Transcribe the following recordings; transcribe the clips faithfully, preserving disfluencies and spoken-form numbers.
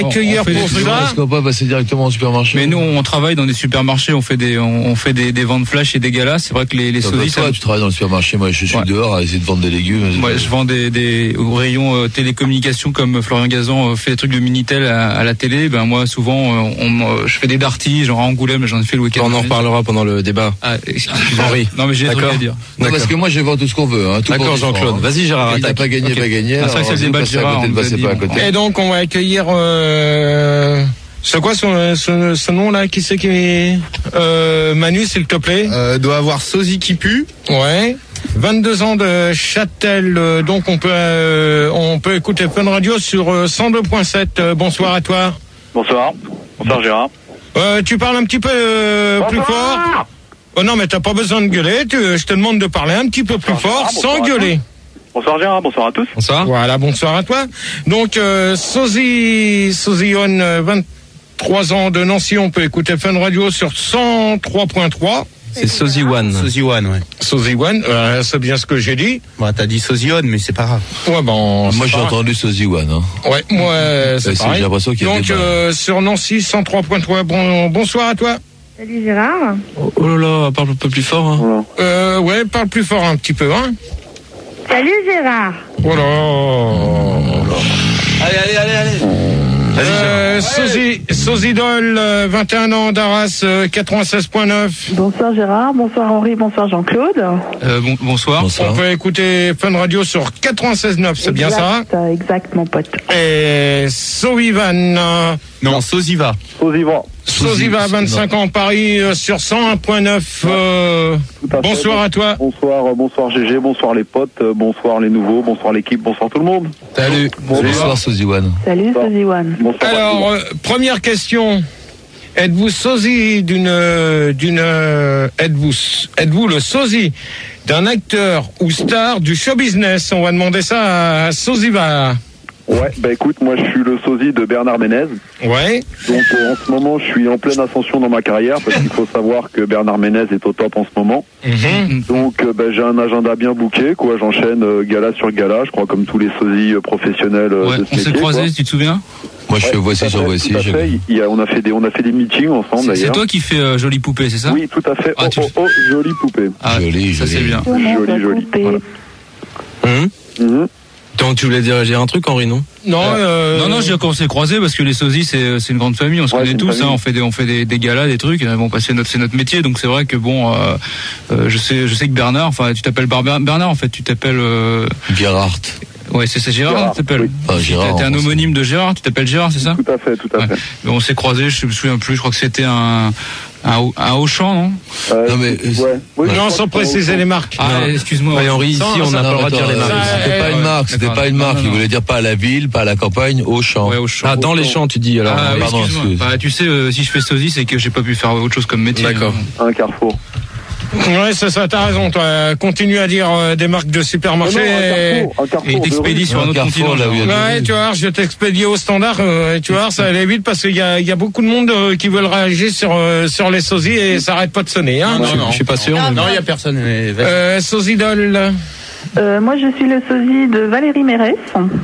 Accueillir pour ça. Est-ce qu'on peut passer directement au supermarché? Mais nous, on travaille dans des supermarchés, on fait des, on, on fait des, des ventes flash et des galas. C'est vrai que les, les sosies. Toi, ça... tu travailles dans le supermarché. Moi, je suis ouais. dehors à essayer de vendre des légumes. Moi, je vends des, des au rayon euh, télécommunications comme Florian Gazan euh, fait des trucs de Minitel à, à la télé. Ben moi, souvent, euh, on, euh, je fais des darties, genre à Angoulême, j'en ai fait le week-end. On en reparlera pendant le débat. Ah, Henri. Non, mais j'ai des trucs à dire. Non, parce que moi, je vends tout ce qu'on veut. Hein, D'accord, Jean-Claude. Vas-y, Gérard. Il n'a pas gagné, pas gagné. Ah, ça, c'est le débat de Gérard. Et donc, on va accueillir. Euh... C'est quoi son, son, son nom là? Qui c'est qui est euh, Manu, s'il te plaît. Euh, doit avoir Sosie qui pue. Ouais. vingt-deux ans de Châtel. Euh, donc on peut euh, on peut écouter Fun Radio sur euh, cent deux point sept. Euh, bonsoir à toi. Bonsoir. Bonsoir Gérard. Euh, tu parles un petit peu euh, plus fort. Oh non, mais t'as pas besoin de gueuler. Tu, je te demande de parler un petit peu plus bonsoir, fort, Gérard, sans gueuler. Bonsoir Gérard, bonsoir à tous. Bonsoir. Voilà, bonsoir à toi. Donc euh, Sosie Sosione, euh, vingt-trois ans de Nancy, on peut écouter Fun Radio sur cent trois point trois. C'est Sosie One. Sosie One, ouais. Sosie One, euh, c'est bien ce que j'ai dit. Bah, t'as dit Sosie One, mais c'est pas grave. Ouais, bon. Moi, j'ai entendu Sosie One. Hein. Ouais, moi, c'est pareil. J'ai l'impression qu'il y a Donc, euh, sur Nancy, cent trois point trois. Bon, bonsoir à toi. Salut Gérard. Oh, oh là là, parle un peu plus fort. Hein. Euh, ouais, parle plus fort un petit peu, hein. Salut Gérard. Oh là. Allez, allez, allez, allez. Euh, Sosie, Sosidol, euh, vingt et un ans d'Arras, euh, quatre-vingt-seize point neuf. Bonsoir Gérard, bonsoir Henri, bonsoir Jean-Claude. Euh, bon, bonsoir. bonsoir. On peut écouter Fun Radio sur quatre-vingt-seize point neuf, c'est bien ça? Exact, mon pote. Et Sovivan. Euh, non, Sosiva. Sosiva. Sosiva, vingt-cinq ans, Paris, euh, sur cent un point neuf. Euh, bonsoir à, à toi. Bonsoir, euh, bonsoir G G, bonsoir les potes, euh, bonsoir les nouveaux, bonsoir l'équipe, bonsoir tout le monde. Salut. Bonsoir, bonsoir Sosie One. Salut Sosie One. Bonsoir. Alors, euh, première question. Êtes-vous sosie d'une, d'une, euh, êtes-vous, êtes-vous le sosie d'un acteur ou star du show business? On va demander ça à Sosiva. Ouais, bah écoute, moi je suis le sosie de Bernard Ménez. Ouais. Donc euh, en ce moment, je suis en pleine ascension dans ma carrière parce qu'il faut savoir que Bernard Ménez est au top en ce moment. Mm-hmm. Donc euh, bah, j'ai un agenda bien booké, quoi. J'enchaîne euh, gala sur gala, je crois comme tous les sosies euh, professionnels euh, ouais, de ce on métier. s'est croisés, quoi. Tu te souviens? Moi, je ouais, fais voici sur voici. Il y a, on a fait des, on a fait des meetings ensemble d'ailleurs. C'est toi qui fais euh, Jolie Poupée, c'est ça? Oui, tout à fait. Ah, oh, tu... oh, oh, jolie poupée. Ah, joli, ça joli. c'est bien. Joli, joli. Voilà. Hum Mm-hmm. Donc tu voulais dire un truc, Henri, non? Non, euh... non, non, je dis qu'on s'est croisés parce que les sosies c'est c'est une grande famille, on se ouais, connaît tous, hein, on fait des on fait des, des galas, des trucs, bon, bah, c'est notre c'est notre métier, donc c'est vrai que bon, euh, euh, je sais je sais que Bernard, enfin tu t'appelles Bernard en fait, tu t'appelles euh... Gerhardt. Ouais, c'est c'est Gérard, Gérard tu t'appelles. Oui. Ah, Gérard. T'es un homonyme de Gérard, tu t'appelles Gérard, c'est ça? Tout à fait, tout à ouais. fait. Mais on s'est croisés, je me souviens plus, je crois que c'était un un, un Auchan, non? Euh, non mais ouais. Oui, non, sans préciser les marques. Ah, excuse-moi. Ouais, Henri, ici on n'a pas le droit de dire les marques. C'était pas une marque, c'était pas une marque. Il voulait dire pas à la ville, pas à la campagne, au champ. Ouais, au champ. Ah, dans les champs, tu dis alors. Ah, oui, pardon, excuse-moi. excuse. Bah, tu sais, euh, si je fais sosie, c'est que j'ai pas pu faire autre chose comme métier. D'accord. Hein. Un Carrefour. Ouais, c'est ça, t'as raison, toi. Continue à dire euh, des marques de supermarché. Non, non, un et... Carrefour, un Carrefour Et t'expédies sur un autre continent. Là où il y a Ouais, tu vois, je t'expédie au standard, euh, tu vois, ça allait vite parce qu'il y a, il y a beaucoup de monde euh, qui veulent réagir sur, euh, sur les sosies et ça arrête pas de sonner, hein. Non, non, non. Je suis pas sûr. Non, il y a personne. Mais... Euh, Sosidol. Euh, moi, je suis le sosie de Valérie Mérès.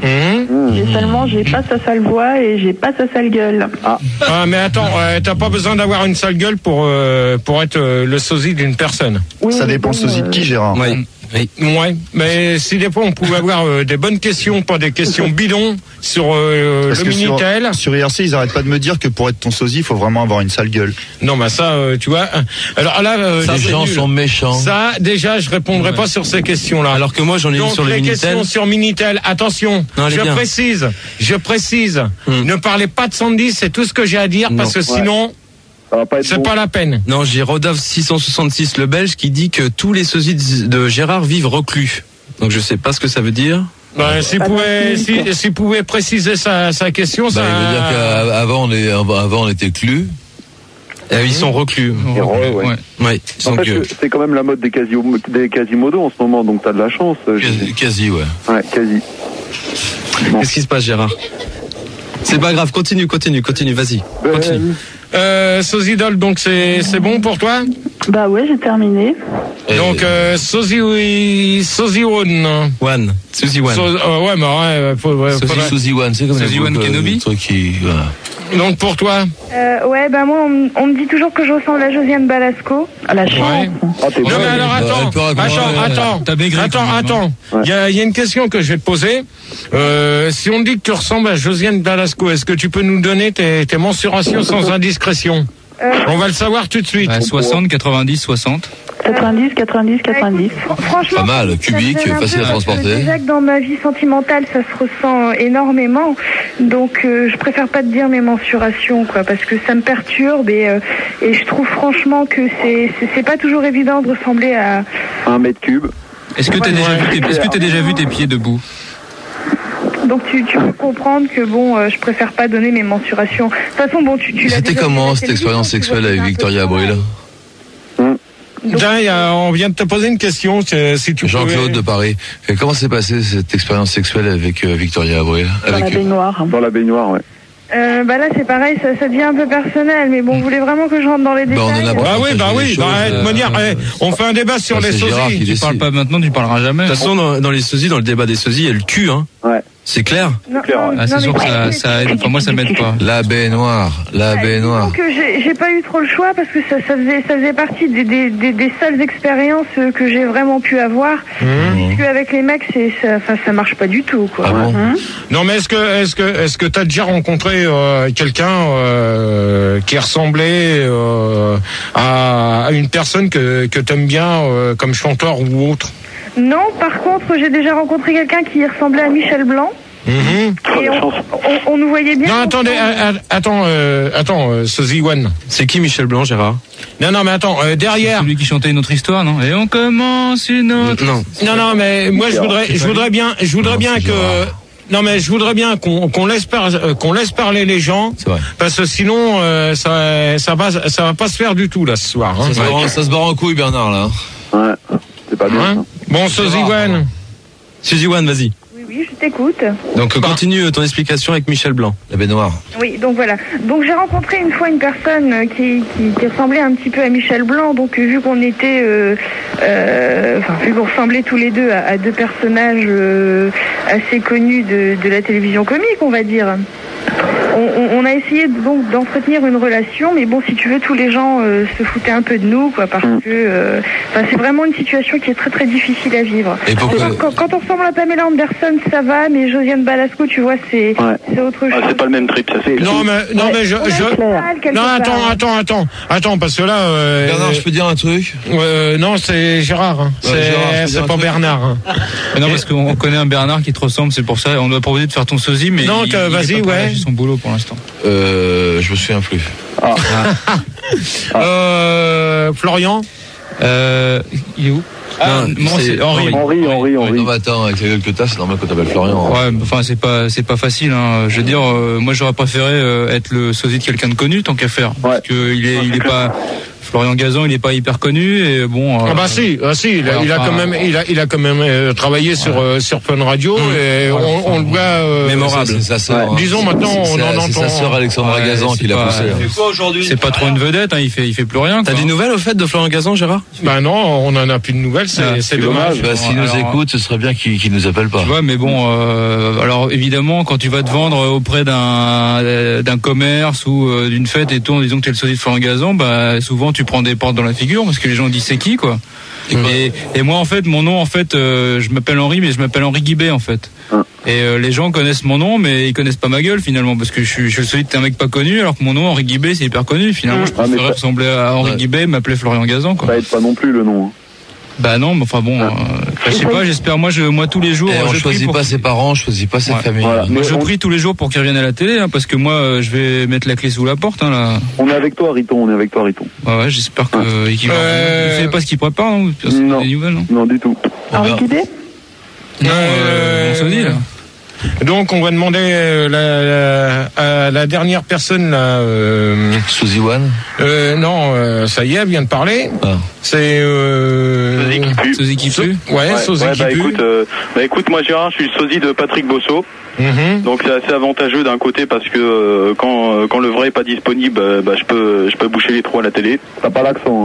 Mmh. J'ai seulement, j'ai pas sa sale voix et j'ai pas sa sale gueule. Ah, Ah, mais attends, euh, t'as pas besoin d'avoir une sale gueule pour, euh, pour être euh, le sosie d'une personne. Oui, Ça mais dépend bon, sosie de qui, euh, Gérard? Oui. Oui. Ouais, mais si des fois on pouvait avoir euh, des bonnes questions, pas des questions bidons sur euh, Parce le que sur, Minitel. sur I R C, ils arrêtent pas de me dire que pour être ton sosie, il faut vraiment avoir une sale gueule. Non, bah ça, euh, tu vois. Alors là, euh, Les c'est gens nul. sont méchants. Ça, déjà, je répondrai Ouais. pas sur ces questions-là. Alors que moi j'en ai une Donc sur le les Minitel. questions sur Minitel, attention, Non, elle est je bien. précise, je précise, Hmm. ne parlez pas de Sandy, c'est tout ce que j'ai à dire, parce que Non. sinon, ça va pas être c'est bon. pas la peine. Non, j'ai Rodolphe six cent soixante-six, le Belge, qui dit que tous les sosies de Gérard vivent reclus. Donc je sais pas ce que ça veut dire. Ben, s'il pouvait, si, s'il pouvait préciser sa, sa question, ça. Bah, il veut dire qu'avant on est, avant on était clus. Euh, ils sont reclus. Et ouais, ouais. Ouais. Ouais. En Donc, fait, euh, c'est quand même la mode des quasi des quasimodo en ce moment, donc t'as de la chance. euh, Quasi, quasi ouais. Ouais, quasi. qu'est-ce qui se passe, Gérard? C'est pas grave, continue, continue, continue, vas-y. Continue. Euh, Sosidol, donc c'est, c'est bon pour toi? Bah ouais, j'ai terminé. Donc, euh, Sozy, oui, Sozy One. One. Sozy One. So, euh, ouais, mais ouais, faut, ouais, Sozy, faudrait- Sozy One, c'est comme Sozy les One groupes, euh, Kenobi des trucs qui, voilà. Donc, pour toi? Euh, ouais, bah moi, on, m- on me dit toujours que je ressemble à Josiane Balasco. À la chance. Ouais. Ah, t'es Non, bon. mais alors, bah, attends, elle peut raconter, attends, euh, attends, t'as maigri attends, quand même, attends. Il y a, il y a une question que je vais te poser. Euh, si on dit que tu ressembles à Josiane Balasco, est-ce que tu peux nous donner tes, tes mensurations sans indiscrétion? Euh, On va le savoir tout de suite. Bah, soixante, quatre-vingt-dix, soixante. quatre-vingt-dix, quatre-vingt-dix, quatre-vingt-dix. Fr- franchement, Pas mal, ça me cubique, gêne un facile peu à parce que transporter. Déjà que dans ma vie sentimentale, ça se ressent énormément. Donc, euh, je préfère pas te dire mes mensurations, quoi, parce que ça me perturbe et, euh, et je trouve franchement que c'est c'est- c'est pas toujours évident de ressembler à. Un mètre cube. Est-ce que t'as déjà vu tes, est-ce que t'as déjà vu tes pieds debout? Donc, tu, tu peux comprendre que bon, euh, je préfère pas donner mes mensurations. De toute façon, bon, tu, tu l'as C'était déjà comment vu à la cette expérience télévision, tu sexuelle vois, avec c'est un peu Victoria ça. Abril? Donc, Tiens, il y a- on vient de te poser une question. c'est- Si tu Jean-Claude pouvais- de Paris. Et comment s'est passée cette expérience sexuelle avec euh, Victoria Abril? dans la Avec baignoire. Dans la baignoire, ouais. Euh, bah là, c'est pareil, ça, ça devient un peu personnel, mais bon, vous voulez vraiment que je rentre dans les Bah, on en a détails? pas- Bah oui, bah oui. Choses, Bah, de euh, manière, eh, on fait un débat sur bah, les c'est Gérard sosies. qui Tu décide. parles pas maintenant, tu parleras jamais. De toute façon, dans, dans les sosies, dans le débat des sosies, il y a le cul, hein. Ouais. C'est clair. Non, clair, non, ouais. Ah, c'est non, sûr mais- que ça, ça aide. Enfin, moi, ça m'aide pas. La baignoire, la Ouais, baignoire. disons que j'ai j'ai pas eu trop le choix parce que ça, ça, faisait, ça faisait partie des, des, des, des seules expériences euh, que j'ai vraiment pu avoir. Mmh. Parce qu'avec les mecs, c'est, ça, enfin, ça marche pas du tout, quoi. Ah bon? Hein. Non, mais est-ce que, est-ce que, est-ce que t'as déjà rencontré euh, quelqu'un euh, qui ressemblait euh, à, à une personne que que t'aimes bien euh, comme chanteur ou autre? Non, par contre, j'ai déjà rencontré quelqu'un qui ressemblait à Michel Blanc. Mhm. Et on, on, on nous voyait bien. Non, attendez, a- a- attends, euh, attends, euh, Sozy One. C'est qui Michel Blanc, Gérard? Non, non, mais attends, euh, derrière. Celui qui chantait une autre histoire, non? Et on commence une autre. Non. Non, non, mais moi je voudrais, je voudrais bien, je voudrais Non, bien c'est que. Gérard. Non, mais je voudrais bien qu'on qu'on laisse par- euh, qu'on laisse parler les gens, C'est vrai. parce que sinon euh, ça ça va ça va pas se faire du tout là ce soir. Hein. Ça, se barre en- ça se barre en couille, Bernard, là. Ouais. C'est pas bien. Hein ça. Bon, Sozy One. Suzy One, vas-y. Oui, oui, je t'écoute. Donc, continue ton explication avec Michel Blanc. La baignoire. Oui, donc voilà. Donc j'ai rencontré une fois une personne euh, qui, qui, qui ressemblait un petit peu à Michel Blanc. Donc euh, vu qu'on était, euh, euh, enfin vu qu'on ressemblait tous les deux à, à deux personnages euh, assez connus de, de la télévision comique, on va dire. On, on- on a essayé donc d'entretenir une relation, mais bon, si tu veux, tous les gens euh, se foutaient un peu de nous, quoi, parce que, euh, enfin, c'est vraiment une situation qui est très très difficile à vivre. Et pourquoi- Alors, quand, quand on ressemble à Pamela Anderson, ça va, mais Josiane Balasco, tu vois, c'est Ouais. c'est autre chose. Ah, c'est pas le même trip, ça c'est Non, mais non, mais je, On a je... du mal, quelque non, attends, part. attends, attends, attends, parce que là. Euh, Bernard, je peux dire un truc? euh, non, c'est Gérard. Hein. Ouais, Gérard, je c'est peux c'est dire un pas truc Bernard. Hein. Mais non, parce qu'on connaît un Bernard qui te ressemble, c'est pour ça. On doit proposer de faire ton sosie, mais Donc, il, euh, il est vas-y, pas prêt à ouais. lâcher son boulot pour l'instant. Euh, je me souviens plus. Euh, Florian. Euh, il est où? Ah, Non, moi, c'est c'est Henri. Henri, Henri, Henri. Non, mais attends, avec la gueule que t'as, c'est normal qu'on t'appelle Florian. Ouais, mais enfin c'est pas c'est pas facile. Hein. Je veux dire, euh, moi j'aurais préféré euh, être le sosie de quelqu'un de connu tant qu'à faire, parce que il est il est pas Florian Gazan, il est pas hyper connu et bon. euh, Ah bah si, ah si, il a, ouais, il a enfin, quand même, il a, il a quand même euh, travaillé sur euh, sur Fun Radio et Ouais, on, on le voit. euh, Mémorable. C'est sa sœur. Ouais. hein. Disons maintenant, C'est on sa- en C'est sa entend- sœur Alexandra Ouais, Gazan c'est qui l'a pas- poussé. hein. C'est pas trop une vedette, hein, il fait il fait plus rien. T'as quoi. des nouvelles au fait de Florian Gazan, Gérard? Bah non, on en a plus de nouvelles, c'est Ah, c'est c'est dommage. dommage. Bah, s'il nous Alors, écoute, ce serait bien qu'il qu'il nous appelle pas. Tu vois, mais bon, euh, alors évidemment, quand tu vas te vendre auprès d'un euh, d'un commerce ou euh, d'une fête et tout, en disant que t'es le sosie de Florian Gazan, bah souvent tu prends des portes dans la figure parce que les gens disent c'est qui quoi. Et, et moi en fait, mon nom en fait, euh, je m'appelle Henri, mais je m'appelle Henri Guibet en fait. Ah. Et euh, les gens connaissent mon nom, mais ils connaissent pas ma gueule finalement, parce que je suis, je suis le sosie d'un mec pas connu, alors que mon nom Henri Guibet c'est hyper connu. Finalement, je Ah, mais préférais ça- ressembler à Henri Ouais. Guibet, m'appeler Florian Gazan quoi. Ça aide pas non plus le nom. hein. Bah non, mais enfin bon, euh, je sais pas, j'espère moi, je, moi tous les jours, Et on je prie choisit pour- pas ses parents, on choisit pas sa Ouais. famille. Voilà. Moi, Mais je on- prie tous les jours pour qu'il revienne à la télé, hein, parce que moi, euh, je vais mettre la clé sous la porte. Hein, là. On est avec toi, Riton, on est avec toi, Riton. Ouais, ouais, j'espère que euh, qu'il va Euh, revenir. Vous savez pas ce qu'il prépare, non Personne Non. n'a des nouvelles, non Non, du tout. On verra. Guibet Non, Euh, euh, on se dit, là. Donc on va demander euh, la, la, à la dernière personne là. Euh, Suzy One. euh, non, euh, ça y est, elle vient de parler. Ah. C'est. Euh, Sosie qui pue. Sosie qui So- pue. Ouais, Ouais, Sozy ouais, qui bah, pue. écoute, euh, bah écoute, moi Gérard, je suis le sosie de Patrick Bosso. Mhm. Donc c'est assez avantageux d'un côté parce que euh, quand euh, quand le vrai est pas disponible, euh, bah je peux je peux boucher les trous à la télé. T'as pas l'accent, hein.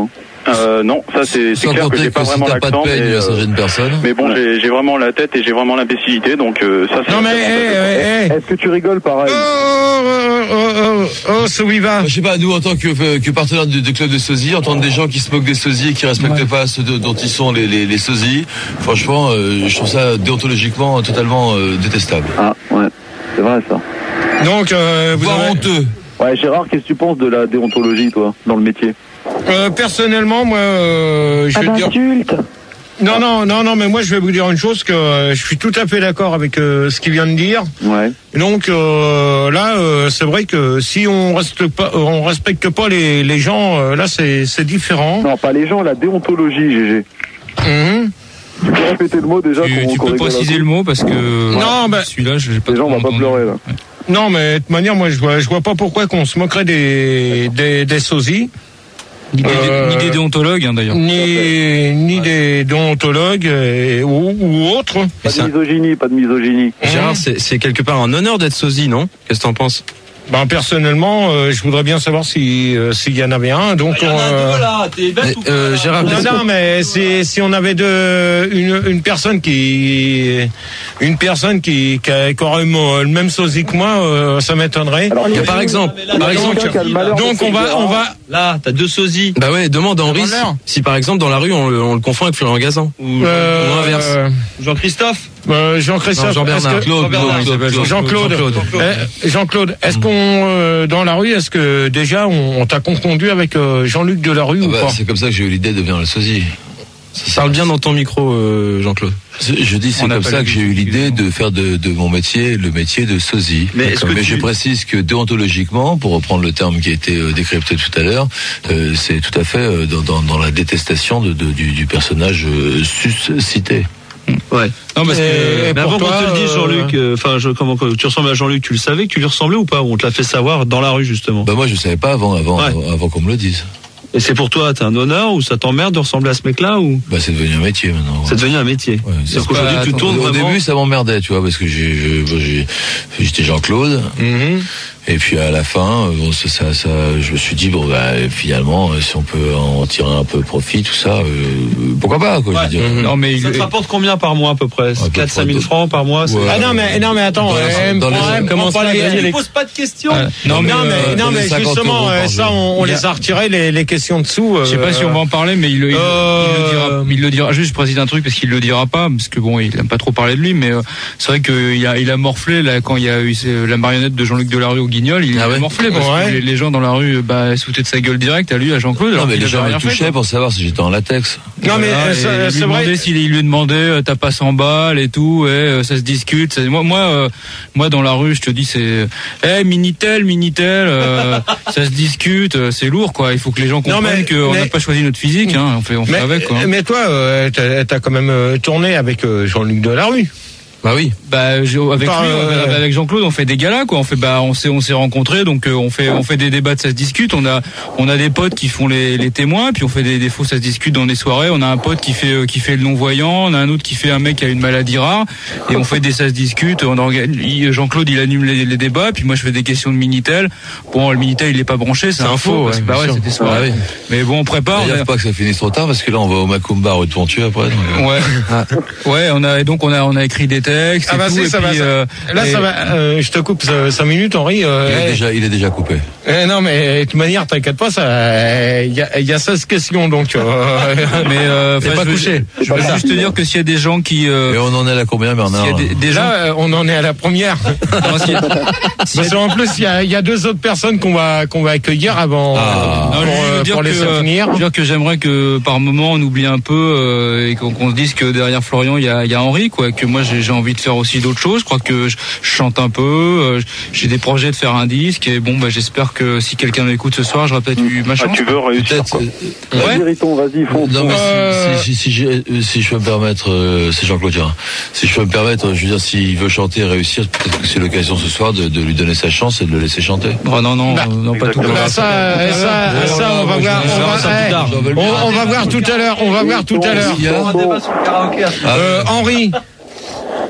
Euh, non, ça c'est c'est Sans clair que compter j'ai pas que si vraiment t'as pas de l'accent, mais, peigne, ça euh, gêne personne. mais bon, j'ai j'ai vraiment la tête et j'ai vraiment l'imbécilité, donc euh, ça c'est... Non mais, eh, eh, eh. Est-ce que tu rigoles pareil? Oh, oh, oh, oh, oh, Souiva. Je sais pas, nous en tant que, que partenaire du, du club de sosies, entendre des gens qui se moquent des sosies et qui respectent Ouais. pas ceux de- dont ils sont les, les, les sosies, franchement, euh, je trouve ça déontologiquement totalement euh, détestable. Ah, ouais, c'est vrai ça. Donc, euh, vous Voire avez- honteux. Ouais, Gérard, qu'est-ce que tu penses de la déontologie, toi, dans le métier? euh, personnellement, moi, euh, je Ah vais te dire... d'insulte. Non, non, non, non, mais moi, je vais vous dire une chose, que euh, je suis tout à fait d'accord avec euh, ce qu'il vient de dire. Ouais. Donc euh, là, euh, c'est vrai que si on reste pas, euh, on respecte pas les, les gens, euh, là, c'est c'est différent. Non, pas les gens, la déontologie, G G. Mhm. Tu peux répéter le mot déjà Tu, qu'on tu qu'on peux rigole un préciser peu le mot parce que Non, bah- celui-là, je l'ai pas Les gens trop vont pas entendu. pleurer, là. Ouais. Non, mais de toute manière, moi, je vois, je vois pas pourquoi qu'on se moquerait des des, des sosies, Ni, des, Euh, ni des déontologues hein, d'ailleurs. ni ni des déontologues euh, ou, ou autres. Pas c'est de un- misogynie, pas de misogynie. Gérard, c'est c'est quelque part un honneur d'être sosie, non? Qu'est-ce que t'en penses? Ben personnellement, euh, je voudrais bien savoir si euh, s'il y en avait un. Donc on, euh, là, t'es bête Mais, euh, Gérard, non, non, mais si, si on avait de, une, une personne qui, une personne qui, qui, a- qui aurait le même sosie que moi, euh, ça m'étonnerait. Alors, il y a par exemple, par exemple, quelqu'un qui a le malheur de Donc on va, Gérard. on va. Là, t'as deux sosies. bah ouais, demande à Henri si, Demande-leur. si par exemple dans la rue on le, on le confond avec Florian Gazan ou, Euh, ou l'inverse. euh, Jean-Christophe. euh, Jean-Christophe, Non, Jean-Bernard. est-ce que- Claude, Claude, Jean-Bernard, Claude, il s'appelle Claude. Jean-Claude, Jean-Claude. Eh, Jean-Claude, est-ce qu'on euh, dans la rue, est-ce que déjà on, on t'a confondu avec euh, Jean-Luc Delarue Ah ou bah, pas? c'est comme ça que j'ai eu l'idée de devenir le sosie. Parle bien dans ton micro, euh, Jean-Claude. C'est- Je dis, c'est On n'a comme pas ça que j'ai eu l'habitude, l'idée non. de faire de, de mon métier le métier de sosie. Mais est-ce que Mais tu- je précise que déontologiquement, pour reprendre le terme qui a été euh, décrypté tout à l'heure, euh, c'est tout à fait euh, dans, dans, dans la détestation de, de- du, du personnage euh, suscité. Ouais. Non, parce que Et Mais avant pour qu'on toi, te le dise, euh, Jean-Luc, euh, enfin, je, comment que tu ressembles à Jean-Luc, tu le savais que tu lui ressemblais ou pas? Ou on te l'a fait savoir dans la rue, justement. Bah moi je savais pas avant avant Ouais. avant, avant qu'on me le dise. Et c'est pour toi, t'as un honneur ou ça t'emmerde de ressembler à ce mec-là ou Bah c'est devenu un métier maintenant. c'est devenu un métier? Ouais, c'est Parce qu'aujourd'hui, pas- tu attends, tournes Au vraiment. début ça m'emmerdait, tu vois, parce que j'ai je- bon, j'ai- j'étais Jean-Claude. Mhm. Et puis à la fin, euh, bon, ça, ça, ça, je me suis dit bon bah finalement, euh, si on peut en tirer un peu profit, tout ça, euh, pourquoi pas quoi. Je veux dire. non, mais Ça il, te rapporte combien par mois à peu près? peu quatre à cinq mille près, francs par mois? c'est- Ouais. Ah non mais non mais attends, Dans les- euh, dans les- prends- comment prends ça, pas les- vas-y, Il les- pose pas de questions. Euh, non, mais, non mais, euh, non, pour mais les cinquante justement, euros par euh, ça, jour. on, on Il y a- les a retirés, les, les questions dessous. je sais pas euh, si on va en parler, mais il, le- il, Euh, il le dira. Il le dira. Juste, je précise un truc parce qu'il le dira pas, parce que bon, il aime pas trop parler de lui, mais euh, c'est vrai qu'il a, il a morflé là quand il y a eu euh, la marionnette de Jean-Luc Delarue au Guignol. Il Ah a ouais. morflé parce Ouais. que les, les gens dans la rue, bah, se foutaient de sa gueule direct à lui, à Jean-Claude. Non alors mais qu'il les avait gens rien me fait, touchaient quoi. pour savoir si j'étais en latex. Non mais Voilà, euh, et ça- il lui c'est demandait vrai. s'il il lui demandait euh, t'as pas cent balles et tout, et euh, ça se discute. C'est- Moi, moi, euh, moi dans la rue, je te dis c'est, eh minitel, minitel, euh, ça se discute, euh, c'est lourd quoi. Il faut que les gens Non, comprennent mais- qu'on mais- n'a pas choisi notre physique, hein. On fait, on fait Mais, avec quoi. mais toi, euh, t'as t'as quand même euh, tourné avec euh, Jean-Luc Delarue. Bah oui. Bah je- avec Par, lui, euh, on- avec Jean-Claude, on fait des galas quoi. On fait bah on s'est on s'est rencontrés, donc euh, on fait on fait des débats, ça se discute. On a on a des potes qui font les, les témoins, puis on fait des défauts, ça se discute dans des soirées. On a un pote qui fait euh, qui fait le non voyant, on a un autre qui fait un mec qui a une maladie rare, et on fait des ça se discute. On organise, il- Jean-Claude il anime les, les débats, puis moi je fais des questions de minitel. Bon le minitel il est pas branché, c'est C'est un un faux. faux, parce que, ouais, bah bien ouais sûr. c'est des soirées. Ouais, ouais. Mais bon on prépare. on D'ailleurs a- pas que ça finisse trop tard parce que là on va au Macumba rue de Pontieux après. donc, euh, Ouais, ouais, on a et donc on a on a écrit des textes. Ah et bah tout, si, et ça puis, va, ça- euh, Là, et- ça va. euh, je te coupe euh, cinq minutes, Henri. euh, il, est eh, déjà, il est déjà coupé. eh, non, mais de toute manière, t'inquiète pas, ça. Il y a, il y a seize questions, donc. euh, Mais euh, T'es enfin, pas je veux- couché. Je veux juste te dire que s'il y a des gens qui, euh, Et on en est à combien Bernard s'il y a des, des gens, Là, euh, on en est à la première. non, s'il y a- Parce qu'en plus, il y a, il y a deux autres personnes qu'on va qu'on va accueillir avant Ah. euh, Non, pour, je veux euh, dire pour que, laisser euh, finir. je veux dire que j'aimerais que par moment on oublie un peu euh, et qu'on qu'on se dise que derrière Florian il y a, il y a Henri quoi, que moi j'ai j'ai envie de faire aussi d'autres choses. Je crois que je, je chante un peu, euh, j'ai des projets de faire un disque et bon bah j'espère que si quelqu'un m'écoute ce soir, j'aurai peut-être eu ma Ah, chance. tu veux réussir, Peut-être. quoi. euh, Ouais. Vas-y, Riton, vas-y, fonce. Non mais Euh, si, si, si, si, j'ai- euh, si je peux me permettre, euh, c'est Jean-Claude Gérard. Si je peux me permettre, je veux dire, s'il veut chanter et réussir, peut-être que c'est l'occasion ce soir de, de lui donner sa chance et de le laisser chanter. Oh, non non Bah, euh, non pas tout. exactement. Bah, ça, euh, ça, ça, on va voir. On va, eh, on, on va voir tout à l'heure. On va voir tout à l'heure. Il y a- Euh, Henri,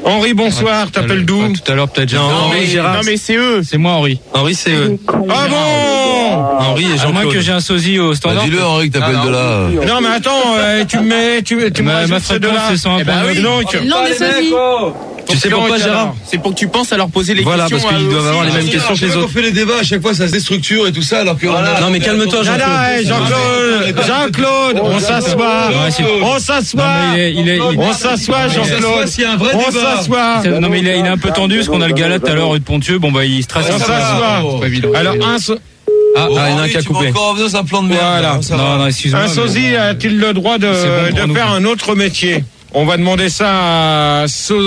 Henri, bonsoir, t'appelles d'où? Tout à l'heure, peut-être Non, Henri, Henri, Gérard. non, mais c'est eux. C'est moi, Henri. Henri, c'est eux. Ah bon? Henri et À moins Jean-Claude. que j'ai un sosie au standard. Bah, dis-le, Henri, que t'appelles de là. Non, mais attends, euh, tu me mets, tu, tu me Ma- rajoutes ma ces deux fréquence, là. c'est cent un Eh ben point oui, neuf. donc. Le nom des sosies. Tu sais pourquoi, Gérard? C'est pour que tu penses à leur poser les Voilà, questions. parce qu'ils à eux doivent avoir aussi. les mêmes questions que les On autres. fait les débats, à chaque fois, ça se déstructure et tout ça, alors que. Non, mais calme-toi, Non, non, hey, Jean-Claude, Jean-Claude, on s'assoit, Ouais, c'est- on Non, s'assoit, mais il est, il est, il- on s'assoit, Jean-Claude, s'il y a un vrai on débat. s'assoit, c'est- non mais il est, il est un peu tendu parce qu'on a le gala tout à l'heure rue de Pontieux. Bon bah il stresse on un peu. s'assoit. C'est pas évident. Alors, un, so- Ah, Oh, Ah, il y en a un qui a tu vas coupé. encore revenir sur un plan de merde. Voilà. hein, ça non, va. non, excuse-moi. un mais- sosie a-t-il le droit de, C'est bon pour de nous. faire un autre métier? On va demander ça à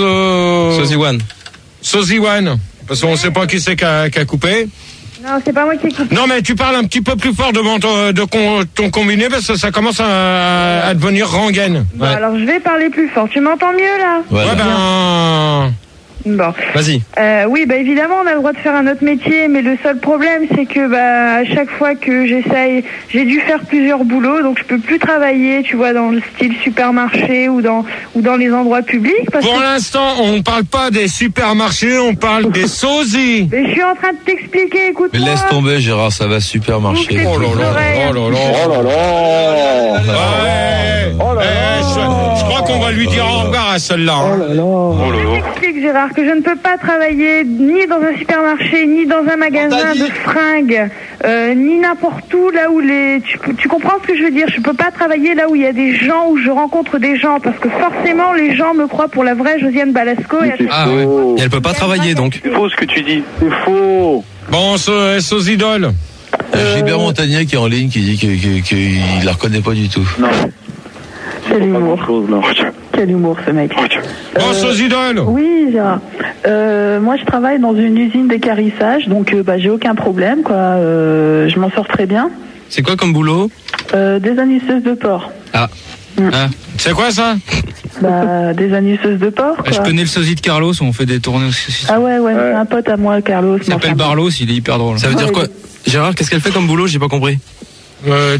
So- Sosie One. Sosie One, parce qu'on sait pas qui c'est qui a, qui a coupé. Non, c'est pas moi qui ai coupé. Non, mais tu parles un petit peu plus fort devant ton, de con- ton combiné parce que ça commence à, à devenir rengaine. Bon, alors je vais parler plus fort. Tu m'entends mieux là? Voilà. Ouais, ben. Bon. Vas-y. Euh, oui, bah évidemment, on a le droit de faire un autre métier, mais le seul problème, c'est que bah à chaque fois que j'essaye, j'ai dû faire plusieurs boulots, donc je peux plus travailler, tu vois, dans le style supermarché ou dans ou dans les endroits publics. Parce Pour que... l'instant, on ne parle pas des supermarchés, on parle des sosies. Mais je suis en train de t'expliquer, écoute-moi. Mais laisse tomber, Gérard, ça va super marcher. Ouvre tes Oh là là, oreilles. oh là là. Oh là là. Ouais. Oh là Eh, là. je, je crois qu'on va lui dire au revoir à celle-là. hein. Je t'explique, Gérard, que je ne peux pas travailler ni dans un supermarché, ni dans un magasin de fringues, euh, ni n'importe où, là où les... Tu, tu comprends ce que je veux dire? Je peux pas travailler là où il y a des gens, où je rencontre des gens, parce que forcément, les gens me croient pour la vraie Josiane Balasco. Et à C'est chaque Ah ouais. faux. Et elle peut pas travailler, donc. C'est faux ce que tu dis. C'est faux. Bon, so, sosidole. Il y a Gilbert Montagnier qui est en ligne qui dit que- que- qu'il la reconnaît pas du tout. Non. Quel Pas humour. grand-chose, là. Quel humour, ce mec. Bon, sosidole. Oui, Gérard. Euh, moi, je travaille dans une usine d'équarrissage, donc euh, bah, j'ai aucun problème, quoi. Euh, je m'en sors très bien. C'est quoi comme boulot? Euh, des anisseuses de porc. Ah. Ah. C'est quoi ça? Bah, des anisseuses de porc, Je quoi. connais le sosie de Carlos, on fait des tournées aussi. Ah ouais, ouais, c'est un pote à moi, Carlos. Il s'appelle Enfin, Barlos, il est hyper drôle. Ça veut dire quoi? Gérard, qu'est-ce qu'elle fait comme boulot? J'ai pas compris. Euh,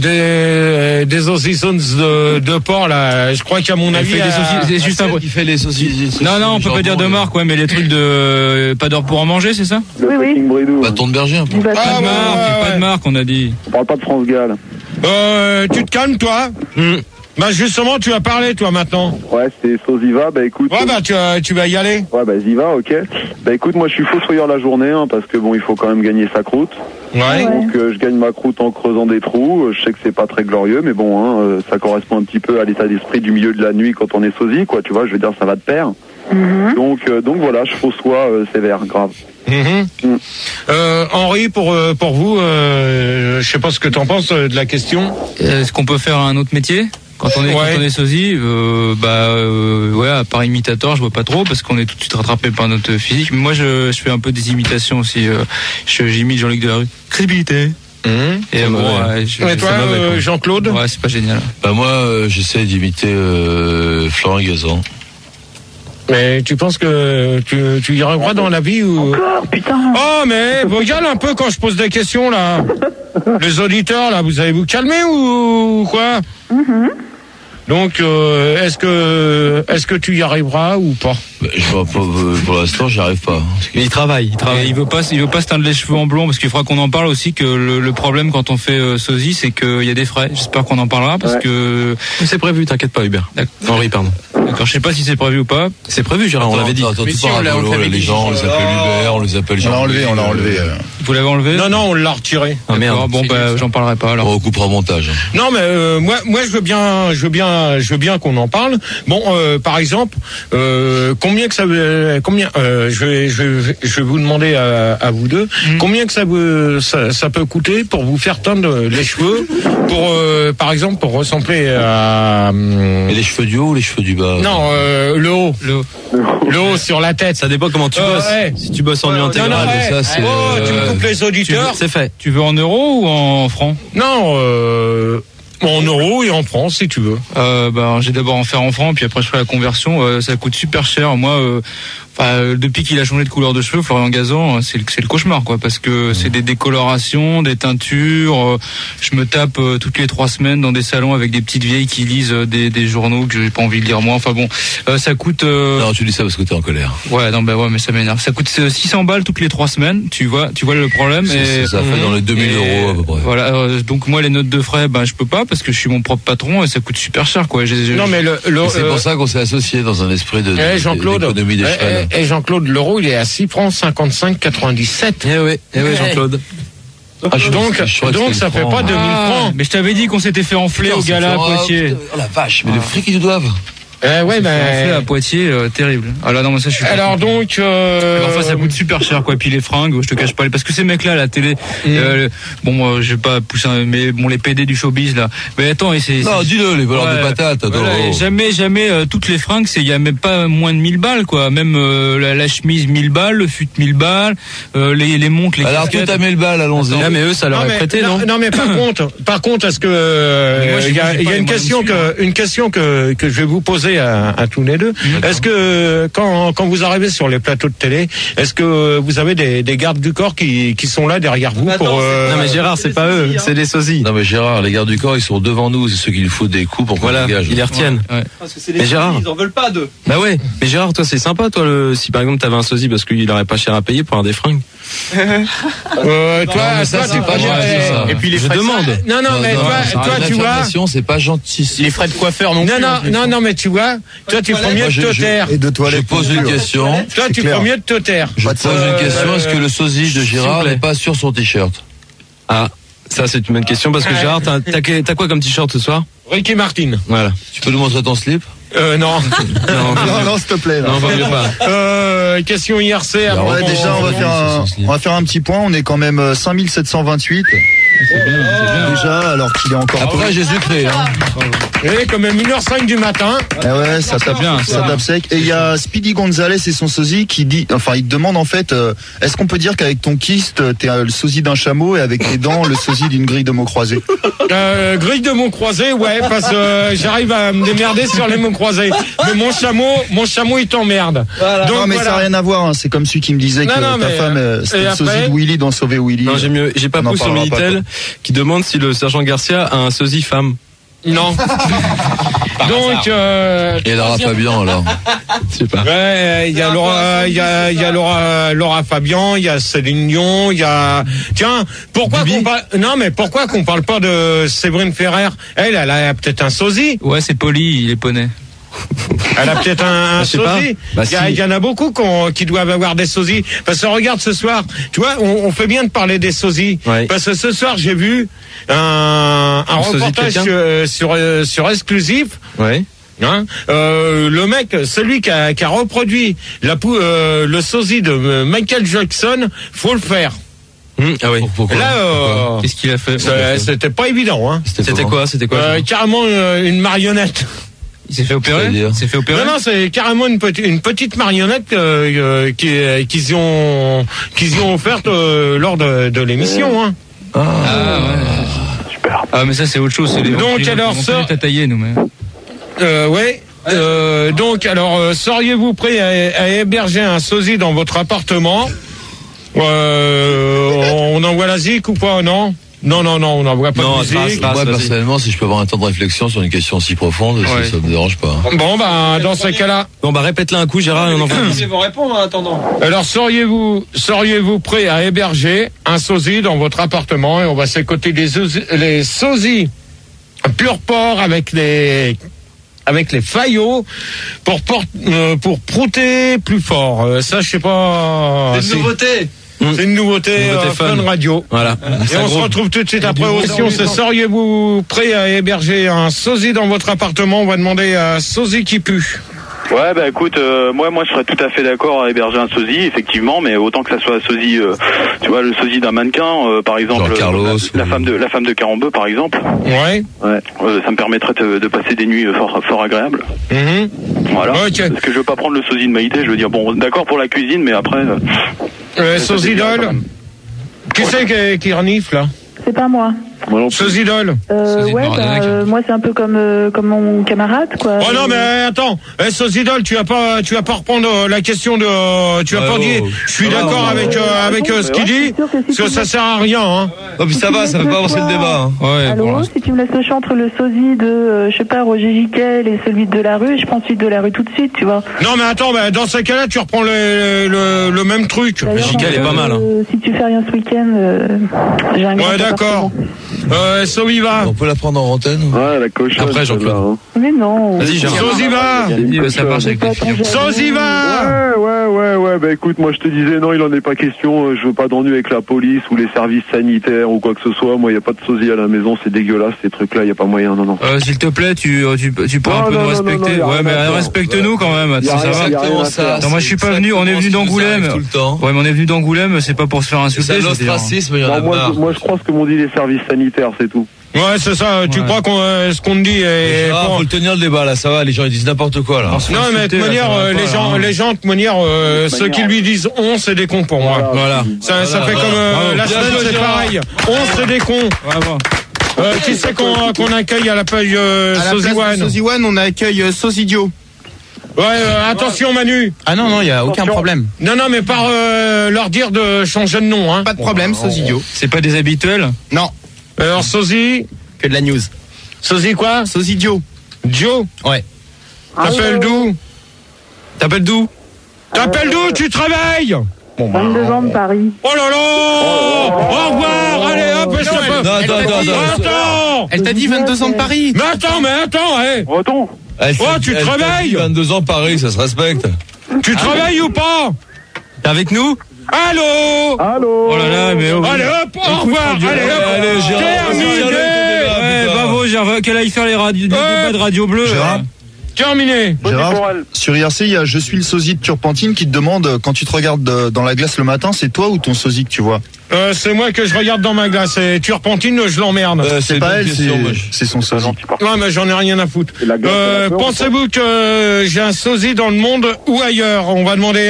des des saucissons de, de porc là. Je crois qu'à mon Elle avis, fait des à- saucisses, c'est juste un. Il fait les saucisses. Non, non, on peut pas dire de marque, ouais, mais les trucs de pas d'heure pour en manger, c'est ça? Le Oui, oui. fucking bridou. Bâton de berger un peu. du bâton. Ah, Pas de ouais, marque, ouais, pas ouais. de marque, on a dit. On parle pas de France Gall. Euh, tu te calmes toi. Hmm. Bah justement, tu vas parler toi maintenant. Ouais, c'est Sosiva. Bah écoute. Ouais, bah tu, vas- tu vas y aller. Ouais, bah Ziva, ok. Bah écoute, moi je suis fossoyeur la journée, hein, parce que bon, il faut quand même gagner sa croûte. Ouais. Ouais. Donc euh, je gagne ma croûte en creusant des trous. Euh, Je sais que c'est pas très glorieux, mais bon, hein, euh, ça correspond un petit peu à l'état d'esprit du milieu de la nuit quand on est sosie, quoi. Tu vois, je veux dire, ça va de pair. Mhm. Donc, euh, donc voilà, je fossoie euh, sévère, grave. Mhm. Mm. Euh, Henri, pour euh, pour vous, euh, je sais pas ce que t'en penses euh, de la question. Est-ce qu'on peut faire un autre métier quand on est Ouais. quand on est sosie? euh, Bah euh, ouais, à part imitateur, je vois pas trop parce qu'on est tout de suite rattrapé par notre physique. Mais moi, je, je fais un peu des imitations aussi. Euh, je- j'imite Jean-Luc Delarue. Crédibilité. Et bon, ouais, je- Et toi, c'est mauvais, euh, quoi. Jean-Claude? Ouais, c'est pas génial. Bah moi, euh, j'essaie d'imiter euh, Florent Gazan. Mais tu penses que tu, tu y arriveras dans la vie ou... Encore, putain. Oh, mais regarde un peu quand je pose des questions, là. Les auditeurs, là, vous allez vous calmer ou quoi? Mhm. Donc, euh, est-ce que est-ce que tu y arriveras ou pas? Bah, je vois pas, euh, pour l'instant, j'y arrive pas. Mais il travaille, il Et travaille. il veut pas, il veut pas se teindre les cheveux en blond parce qu'il faudra qu'on en parle aussi que le, le problème quand on fait euh, sosie, c'est qu'il y a des frais. J'espère qu'on en parlera parce Ouais. que C'est prévu, t'inquiète pas, Hubert. D'accord. Henri, pardon. d'accord, je sais pas si c'est prévu ou pas. C'est prévu, Gérard, on l'avait dit. Attends, attends, Mais tout si, par on l'a- un on boulot, l'avait là, les dit. gens, on les appelle Hubert, on les appelle On l'a Jean. enlevé, on l'a enlevé. euh. Vous l'avez enlevé? Non, non, on l'a retiré. Ah merde. D'accord, bon, bah, j'en parlerai pas alors. On recoupera au montage. Non, mais euh, moi, moi, je veux bien, je veux bien, je veux bien qu'on en parle. Bon, euh, par exemple, euh, combien que ça, veut- combien, euh, je vais, je vais, je vais vous demander à, à vous deux, Mm. combien que ça, veut, ça, ça peut coûter pour vous faire teindre les cheveux, pour, euh, par exemple, pour ressembler à, hum, Et les cheveux du haut ou les cheveux du bas? non, euh, le haut, Le- le haut sur la tête. Ça dépend comment tu Euh, bosses. ouais. Si tu bosses en nuit Non, non, intégrale, ouais. ça, c'est, Oh, tu me euh, coupes les auditeurs. c'est fait. Tu veux en euros ou en francs? Non, euh, en euros et en francs si tu veux. Euh, bah, j'ai d'abord en faire en francs, puis après je ferai la conversion. Euh, ça coûte super cher. Moi, euh, Enfin, depuis qu'il a changé de couleur de cheveux, Florian Gazan, c'est le, c'est le cauchemar, quoi, parce que c'est des décolorations, des teintures. Je me tape euh, toutes les trois semaines dans des salons avec des petites vieilles qui lisent euh, des, des journaux que j'ai pas envie de lire moi. Enfin bon, euh, ça coûte. Euh... Non, tu dis ça parce que t'es en colère. Ouais, non, bah ouais, mais ça m'énerve. Ça coûte six cents balles toutes les trois semaines. Tu vois, tu vois le problème. C'est, et... c'est, ça fait dans les deux mille euros à peu près. Voilà. Euh, donc moi, les notes de frais, ben je peux pas parce que je suis mon propre patron et ça coûte super cher, quoi. J'ai, j'ai... Non, mais le, le c'est euh... pour ça qu'on s'est associé dans un esprit de, de, eh, Jean-Claude, d'économie d'échelle. Et eh, eh, Jean-Claude, l'euro, il est à six francs cinquante-cinq quatre-vingt-dix-sept. Eh oui, eh oui, Jean-Claude. Ah, je, donc, je donc ça fait pas deux mille ah, francs. Mais je t'avais dit qu'on s'était fait enfler Putain, au gala à Poitiers. Oh la vache, mais ah. le fric qu'ils nous doivent. Euh, ouais, ben. Fait à Poitiers, euh, terrible. Ah là, non, mais ça, je suis. Alors donc. Euh... Enfin, ça coûte super cher, quoi. Et puis les fringues, je te cache pas, parce que ces mecs-là, à la télé, mmh. euh, bon, euh, je vais pas pousser, un... mais bon, les P D du showbiz là. Mais attends, et c'est. Non, c'est... dis-le, les voleurs ouais, de patates. Attends, voilà, oh. Jamais, jamais euh, toutes les fringues, c'est il y a même pas moins de mille balles, quoi. Même euh, la, la chemise mille balles, le fut mille balles, euh, les les montres, les. Alors tout à mille balles, allons-y. Ah mais eux, ça leur non, est mais, prêté, non, non Non, mais par contre, par contre, est-ce que euh, il y a, y a une question que une question que que je vais vous poser à, à tous les deux. D'accord. Est-ce que quand quand vous arrivez sur les plateaux de télé, est-ce que vous avez des, des gardes du corps qui qui sont là derrière vous Attends, pour euh... Non mais Gérard, c'est pas eux, c'est les sosies. Non mais Gérard, les gardes du corps, ils sont devant nous, c'est ceux qui nous foutent des coups pour qu'on voilà, dégage. Ils les retiennent. Ouais. Parce que c'est les mais Gérard, sosies, ils en veulent pas d'eux. Bah ouais, mais Gérard, toi c'est sympa, toi, le... si par exemple t'avais un sosie parce qu'il aurait pas cher à payer pour un des fringues. euh, toi, non, ça, toi, c'est pas gentil, ça. Et puis les je frais demande. De... Non, non, non, mais non, toi, non, toi, tu vois. C'est pas gentil. Les frais de coiffeur non, non plus. Non, non, non, mais tu vois, toi, tu ferais mieux de te taire. Et de toilette. Je pose une question. Toi, tu ferais mieux de te taire. Je pose une question. Est-ce que le sosie de Gérard n'est pas sur son t-shirt? Ah, ça c'est une bonne question parce que Gérard, t'as, t'as, t'as quoi comme t-shirt ce soir? Ricky Martin. Voilà. Tu peux nous montrer ton slip? Euh, non. non, non, non, s'il te plaît. Là. Non, vaut mieux pas. Euh, question I R C. Alors, ouais, déjà, on va faire un, on va faire un petit point. On est quand même cinq mille sept cent vingt-huit. C'est bien, c'est bien. Déjà, alors qu'il est encore. Après Jésus-Christ, hein. Et quand même une heure cinq du matin. Eh ouais, ça tape bien, ça tape sec. Et il y a Speedy Gonzalez et son sosie qui dit, enfin, il te demande en fait, euh, est-ce qu'on peut dire qu'avec ton kyste, t'es le sosie d'un chameau et avec tes dents, le sosie d'une grille de mots croisés? Euh, grille de mots croisés, ouais, parce que euh, j'arrive à me démerder sur les mots croisés. Mais mon chameau, mon chameau, il t'emmerde. Voilà. Donc, non, mais voilà. ça n'a rien à voir. Hein. C'est comme celui qui me disait non, que non, ta mais, femme, euh, c'était le sosie de Willy dans Sauver Willy. Non, j'ai mieux, j'ai pas poussé sur Minitel qui demande si le sergent Garcia a un sosie femme. Non. Donc, euh, et Laura Fabian alors. Je sais pas. Ouais, il y a Laura, il y a, il y a Laura, Laura Fabian, il y a Céline Dion, il y a. Tiens, pourquoi qu'on parle Non, mais pourquoi qu'on parle pas de Séverine Ferrer? Elle, elle a peut-être un sosie. Ouais, c'est Poli, il est poney. Elle a peut-être un, un sosie. Bah, il, y a, si. il y en a beaucoup qui doivent avoir des sosies. Parce que regarde ce soir, tu vois, on, on fait bien de parler des sosies. Ouais. Parce que ce soir, j'ai vu un, un reportage sur, sur, sur Exclusif. Ouais. Hein euh, le mec, celui qui a, qui a reproduit la pou, euh, le sosie de Michael Jackson, faut le faire. Mmh, ah oui. Pourquoi? Là, euh, qu'est-ce qu'il a fait? C'était pas évident, hein. C'était, c'était quoi? C'était quoi? euh, Carrément euh, une marionnette. Il s'est fait opérer? Il s'est fait opérer? Non, non, c'est carrément une petite, une petite marionnette euh, euh, qu'ils ont, qu'ils ont offerte euh, lors de, de l'émission. Hein. Ah, ah ouais. Super. Ah, mais ça c'est autre chose. C'est les donc les, alors ça. Taillé, nous, mais. Euh, ouais. Euh, donc alors, euh, seriez-vous prêt à, à héberger un sosie dans votre appartement? euh, On envoie la zik ou pas? Non. Non, non, non, on n'envoie pas non, de musique. Moi, personnellement, si je peux avoir un temps de réflexion sur une question si profonde, ouais. ça, ça me dérange pas. Bon, bah, dans ce cas-là. Bon, bah, répète-la un coup, Gérard, et on envoie. Vous vont répondre en attendant. Alors, seriez-vous, seriez-vous prêt à héberger un sosie dans votre appartement? Et on va s'écouter les, les sosies pur porc avec les, avec les faillots pour, pour, euh, pour prouter plus fort. Euh, ça, je sais pas. C'est une nouveauté. C'est une nouveauté, nouveauté euh, Fun Radio. Voilà. Et on se retrouve tout de suite après aussi. On se seriez-vous prêt à héberger un sosie dans votre appartement? On va demander à sosie qui pue. Ouais, bah écoute, euh, moi, moi, je serais tout à fait d'accord à héberger un sosie, effectivement, mais autant que ça soit un sosie, euh, tu vois, le sosie d'un mannequin, euh, par exemple, Carlos, la, la femme de la femme de Carambeu, par exemple. Ouais. Ouais. Euh, ça me permettrait de, de passer des nuits fort, fort agréables. Mm-hmm. Voilà. Okay. Parce que je veux pas prendre le sosie de Maïté. Je veux dire, bon, d'accord pour la cuisine, mais après. Euh, euh, sosie d'ol. Qui c'est qui, qui renifle là? C'est pas moi. Sosidol. Euh, Sosie de ouais, bah, Mordac. euh, moi c'est un peu comme euh, comme mon camarade, quoi. Oh non, mais attends, eh, Sosidol, tu vas pas, tu vas pas reprendre euh, la question de, euh, tu vas Ouais, pas oh, dire, oh. je suis Ça va, d'accord non, avec mais- euh, avec euh, ce qu'il dit, C'est sûr que si parce que tu ça me- sert à rien, hein. Oh, puis ça va, ça fait pas avancer le débat. Hein. Ouais, pour Allô, l'instant. si tu me laisses le choix entre le sosie de, euh, je sais pas, Roger Giquel et celui de la rue, je prends celui de la rue tout de suite, tu vois. Non, mais attends, bah, dans ce cas-là, tu reprends le, le, le même truc. D'ailleurs, Giquel est pas mal, hein. euh, Si tu fais rien ce week-end, euh, j'ai un grand Ouais, d'accord. appartement. Euh, Soviva. On peut la prendre en antenne. Ouais, la cochonne. Après, Jean-Claude. celle-là, hein. Mais non. Vas-y, Gérard. Soziva. Il dit, ça marche avec les filles. Soziva. Ouais, ouais, ouais, ouais, bah écoute, moi je te disais, non, il en est pas question, euh, je veux pas d'ennui avec la police ou les services sanitaires ou quoi que ce soit, moi y a pas de sosie à la maison, c'est dégueulasse, ces trucs-là, y a pas moyen, non, non. Euh, S'il te plaît, tu, tu, tu pourras Non, un peu non, nous non, non, respecter. non, y a Ouais, rien mais à faire. respecte-nous quand même. Y a Ça rien- va. y a rien Exactement à ça. faire. Non, moi, je suis pas venu, on est venu d'Angoulême. Tout le temps. Ouais, mais on est venu d'Angoulême, c'est pas pour se faire C'est insulter. ça, je veux dire. l'ostracisme, il y en Non, a moi, marre. je, moi je crois ce que m'ont dit les services sanitaires, c'est tout. Ouais, c'est ça. Tu Ouais. crois qu'on, euh, ce qu'on te dit est. Ah, bon. faut le tenir le débat là, ça va, les gens ils disent n'importe quoi là. On se fait Non, mais de insulter, toute là, manière, ça va euh, pas, les là, gens, hein. les gens, de toute manière, euh, ceux qui lui disent on, c'est des cons pour moi. Voilà. Ça, ça Voilà, fait voilà. comme euh, Bravo. la Bien semaine, joué, c'est Gérard. pareil. On, c'est des cons. Bravo. Euh, qui c'est qu'on qu'on accueille à la page euh, À la place de Soziwan? Soziwan, on accueille euh, Sosidio. Ouais, euh, attention Manu. Ah non, non, il n'y a aucun Attention. problème. Non, non, mais par euh, leur dire de changer de nom. Hein. Pas de problème, Sosidio. C'est pas des habituels? Non, Alors Sozi, que de la news. Sozi quoi? Sosidio. Joe. Ouais. T'appelles d'où? T'appelles d'où? T'appelles d'où? Tu travailles? vingt-deux ans de Paris. Oh là là! Au revoir! Allez hop, je te peux. Non, attends, attends, attends. Attends! Elle t'a dit vingt-deux ans de Paris. Mais attends, mais attends, hé! Breton. Elle Oh, fait- tu elle fait travailles vingt-deux ans Paris, ça se respecte. Tu travailles ou pas? T'es avec nous? Allô? Allô. Oh là là, mais oh, Allez hop, au revoir! Allez hop! Allez, Gérard, Terminé! vas-y, allez, Ouais, putain. bravo, Gérard, qu'elle aille faire les, radi- les Ouais. débats de Radio Bleu. Gérard. ouais. Terminé! Gérard, pour elle. sur I R C, il y a Je suis le sosie de Turpentine qui te demande, euh, quand tu te regardes euh, dans la glace le matin, c'est toi ou ton sosie que tu vois? Euh, c'est moi que je regarde dans ma glace. Et Turpentine, je l'emmerde. Euh, C'est une pas bonne elle, question, moi, c'est je- c'est son sosie. Ouais, mais j'en ai rien à foutre. Et la glace, Euh, elle a peur, pensez-vous que euh, j'ai un sosie dans le monde ou ailleurs? On va demander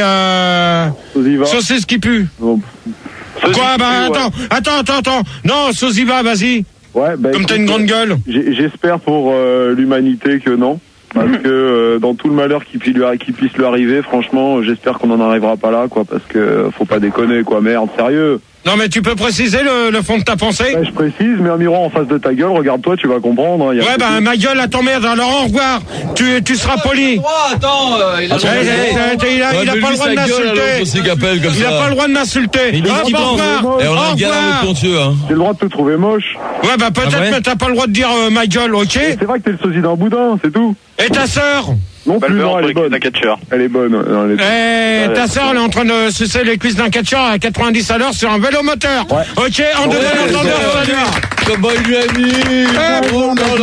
à Soziva. Saucisse qui pue. Bon. Quoi? Sosie, Bah ouais. attends, attends, attends, attends. Non, Sosiva, vas-y. Ouais, bah, Comme écoute, t'as une grande gueule. j'ai- J'espère pour euh, l'humanité que non. Parce que euh, dans tout le malheur qui, puis lui, qui puisse lui arriver, franchement, j'espère qu'on n'en arrivera pas là, quoi. Parce que euh, faut pas déconner, quoi. Merde, sérieux. Non, mais tu peux préciser le, le fond de ta pensée? Ouais, je précise, mets un miroir en face de ta gueule, regarde-toi, tu vas comprendre. hein, y a Ouais, pas bah de- ma gueule, à t'emmerde. Alors au revoir. Tu, tu seras poli. Attends, euh, il a Eh, eh, eh, Il a, Ouais, il a mais pas lui, le droit de sa gueule, alors, m'insulter. aussi qu'appelle comme Il a ça. pas le droit de m'insulter. Il dit Hop, qu'il au pense. revoir. Et on a Au un galère revoir. ponteux, hein. J'ai le droit de te trouver moche. Ouais, bah peut-être, Ah ouais mais t'as pas le droit de dire euh, ma gueule, ok? C'est vrai que t'es le sosie d'un boudin, c'est tout. Et ta sœur? Non plus, non, elle est bonne. Elle est bonne. non, elle est- Eh, ta sœur, elle est en train de sucer les cuisses d'un catcheur à quatre-vingt-dix à l'heure sur un vélo moteur. Ouais. Ok, en deuxième Ouais, entendeur, ouais, salut. Comment il lui a mis? Eh, Oh là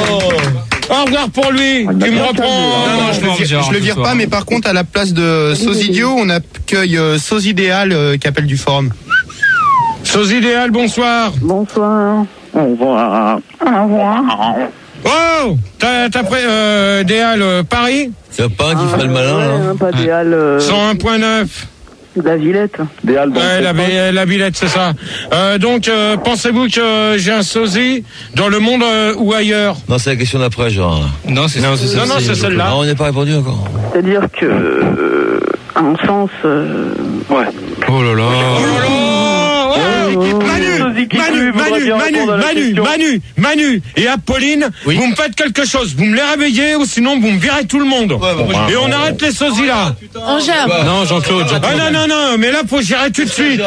là. Au revoir pour lui. Tu me reprends. Non, non, je le vire, je le vire pas, mais par contre, à la place de Sosidio, on accueille euh, Sosidéal euh, qui appelle du forum. Chose idéale, bonsoir. Bonsoir. Au revoir. Au revoir. Oh, t'as, t'as pré, euh, Déal, euh, Paris, Y'a pas un qui ferait le malin, là? Ouais, pas des halles, euh, cent un virgule neuf. la Villette. Des halles dans Ouais, le la, septième. la Villette, c'est ça. Euh, donc, euh, pensez-vous que j'ai un sosie dans le monde euh, ou ailleurs? Non, c'est la question d'après, genre. Non, c'est Non, non, c'est celle-là. Non, on n'est pas répondu encore. C'est-à-dire que, euh, à mon sens, euh, Ouais. Oh là là. Oh là là. Ouais, Manu, Sosie qui Manu, pue, voudra Manu, bien Manu, répondre à la Manu, question. Manu, Manu et Apolline, Oui. vous me faites quelque chose. Vous me les réveillez ou sinon vous me virez tout le monde. Et on arrête les sosies là. On gère. Non, Jean-Claude, Ah Jean-Claude. non, non, non, mais là faut gérer tout de suite.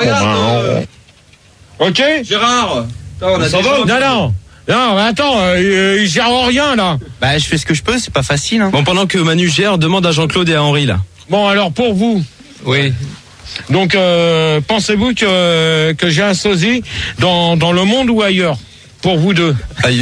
Ok? Gérard, on a Ça va? Non, non. Non, mais attends, euh, il gère rien là. Bah, je fais ce que je peux, c'est pas facile. Hein. Bon, pendant que Manu gère, demande à Jean-Claude et à Henri, là. Bon, alors pour vous. Oui. Donc, euh, pensez-vous que, que j'ai un sosie dans, dans le monde ou ailleurs? Pour vous deux. Ailleurs.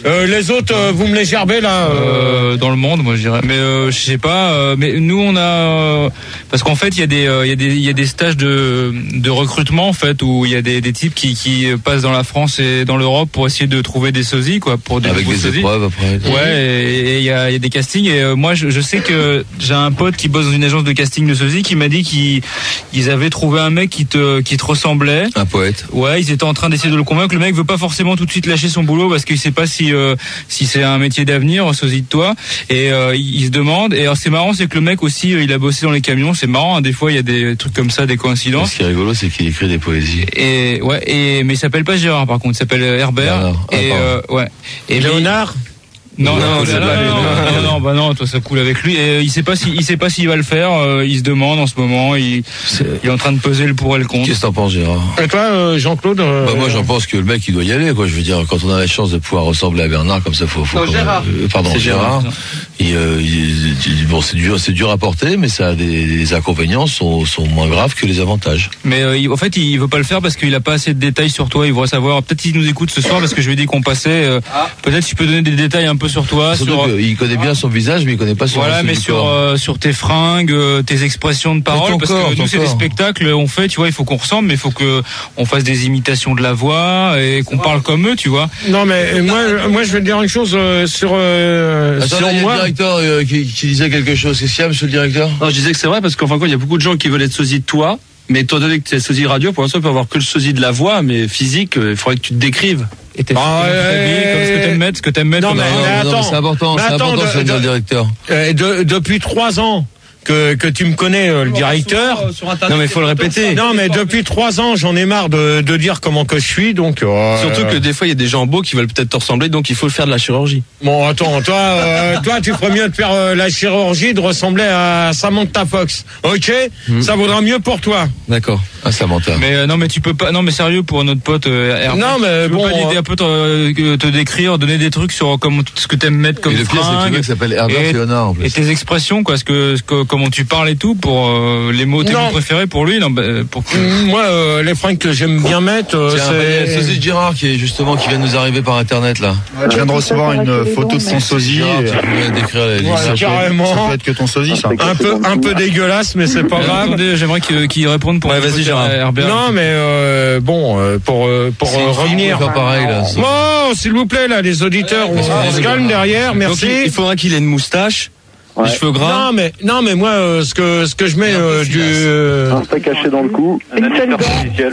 Euh, les autres, euh, vous me les gerbez là euh... Euh, dans le monde, moi je dirais. Mais euh, je sais pas. Euh, mais nous on a euh, parce qu'en fait il y a des il y a des il y a des stages de de recrutement en fait où il y a des des types qui qui passent dans la France et dans l'Europe pour essayer de trouver des sosies quoi pour des avec des sosies. Épreuves après. Ouais. Et il y a il y a des castings et euh, moi je, je sais que j'ai un pote qui bosse dans une agence de casting de sosies qui m'a dit qu'ils ils avaient trouvé un mec qui te qui te ressemblait. Un poète. Ouais, ils étaient en train d'essayer de le convaincre. Le mec veut pas forcément tout de suite lâcher son boulot parce qu'il sait pas si euh, si c'est un métier d'avenir, sosie de toi. Et euh, il, il se demande. Et alors c'est marrant, c'est que le mec aussi, euh, il a bossé dans les camions. C'est marrant. Hein, des fois, il y a des trucs comme ça, des coïncidences. Ce qui est rigolo, c'est qu'il écrit des poésies. Et ouais. Et mais il s'appelle pas Gérard par contre. Il s'appelle Herbert. Ah, et euh, ouais. Et Léonard. Non, non, non, c'est non, pas non, non, non, bah non, toi ça coule avec lui. Et il sait pas si, il sait pas s'il va le faire. Euh, il se demande en ce moment. Il, il est en train de peser le pour et le contre. Qu'est-ce que t'en penses, Gérard? Et toi, euh, Jean-Claude euh... Bah moi, j'en pense que le mec, il doit y aller, quoi. Je veux dire, quand on a la chance de pouvoir ressembler à Bernard comme ça, faut. faut non, Gérard. Euh, pardon, c'est Gérard. Gérard. Et, euh, il, il, bon, c'est dur, c'est dur à porter, mais ça a des, des inconvénients sont, sont moins graves que les avantages. Mais euh, il, en fait, il veut pas le faire parce qu'il a pas assez de détails sur toi. Il voudrait savoir. Peut-être qu'il nous écoute ce soir parce que je lui ai dit qu'on passait. Euh, ah. Peut-être tu peux donner des détails un peu sur toi. Surtout sur il connaît bien son visage, mais il connaît pas son. Voilà, mais sur euh, sur tes fringues, euh, tes expressions de parole, parce corps, que nous c'est des spectacles, on fait, tu vois, il faut qu'on ressemble, mais il faut que on fasse des imitations de la voix et qu'on parle comme eux, tu vois. Non, mais moi, moi, je vais te dire une chose euh, sur. Euh, Attends, sur il y a moi. le directeur euh, qui, qui disait quelque chose. Qu'est-ce qu'il y a, monsieur le directeur? Non, je disais que c'est vrai parce qu'en fin de compte, il y a beaucoup de gens qui veulent être sosies de toi. Mais étant donné que tu es sosie radio, pour l'instant, tu peux avoir que le sosie de la voix, mais physique, il faudrait que tu te décrives. Et t'es ah, euh, comme ce que t'aimes mettre, ce que t'aimes mettre. Non, mais, mais attends, non, mais c'est important, c'est attends, important, de, de, de, le directeur. Euh, de, depuis trois ans. Que, que tu me connais, euh, le directeur. Sur, sur Internet, non mais il faut le répéter. Non mais depuis trois ans, j'en ai marre de, de dire comment que je suis, donc. Euh, Surtout que des fois il y a des gens beaux qui veulent peut-être te ressembler, donc il faut faire de la chirurgie. Bon attends, toi, euh, toi tu ferais mieux de faire euh, la chirurgie, de ressembler à Samantha Fox, ok? Mmh. Ça vaudra mieux pour toi. D'accord. Ah Samantha. Mais euh, non mais tu peux pas, non mais sérieux pour notre pote. Euh, Herbert, non mais tu bon. peux pas l'aider un peu te, euh, te décrire, donner des trucs sur comment ce que t'aimes mettre comme et le pire, c'est que le mec s'appelle Herbert Léonard en plus. Et tes expressions quoi, ce que, ce que comment tu parles et tout. Pour euh, les mots, tes mots préférés pour lui, non, bah, pour que... Moi, euh, les fringues que j'aime bien mettre, euh, c'est le sosie de Gérard qui est justement qui vient de nous arriver par internet là. Ouais, je viens de recevoir une photo de son sosie. Gérard, tu peux décrire la liste. Ouais, carrément. Ça peut être que ton sosie, ça. Un peu, un peu dégueulasse, mais c'est pas grave. Attendez, j'aimerais qu'il qu'il réponde pour. Ouais, vas-y, Gérard. Herbert. Non, mais euh, bon, euh, pour pour si, revenir. Faire pareil là. Oh, s'il vous plaît, là, les auditeurs, on, on se calme derrière. Merci. Donc, il faudra qu'il ait une moustache. Ouais. Les cheveux gras. Non mais non mais moi euh, ce que ce que je mets euh, du euh... un steak caché dans le cou. Une seule dent.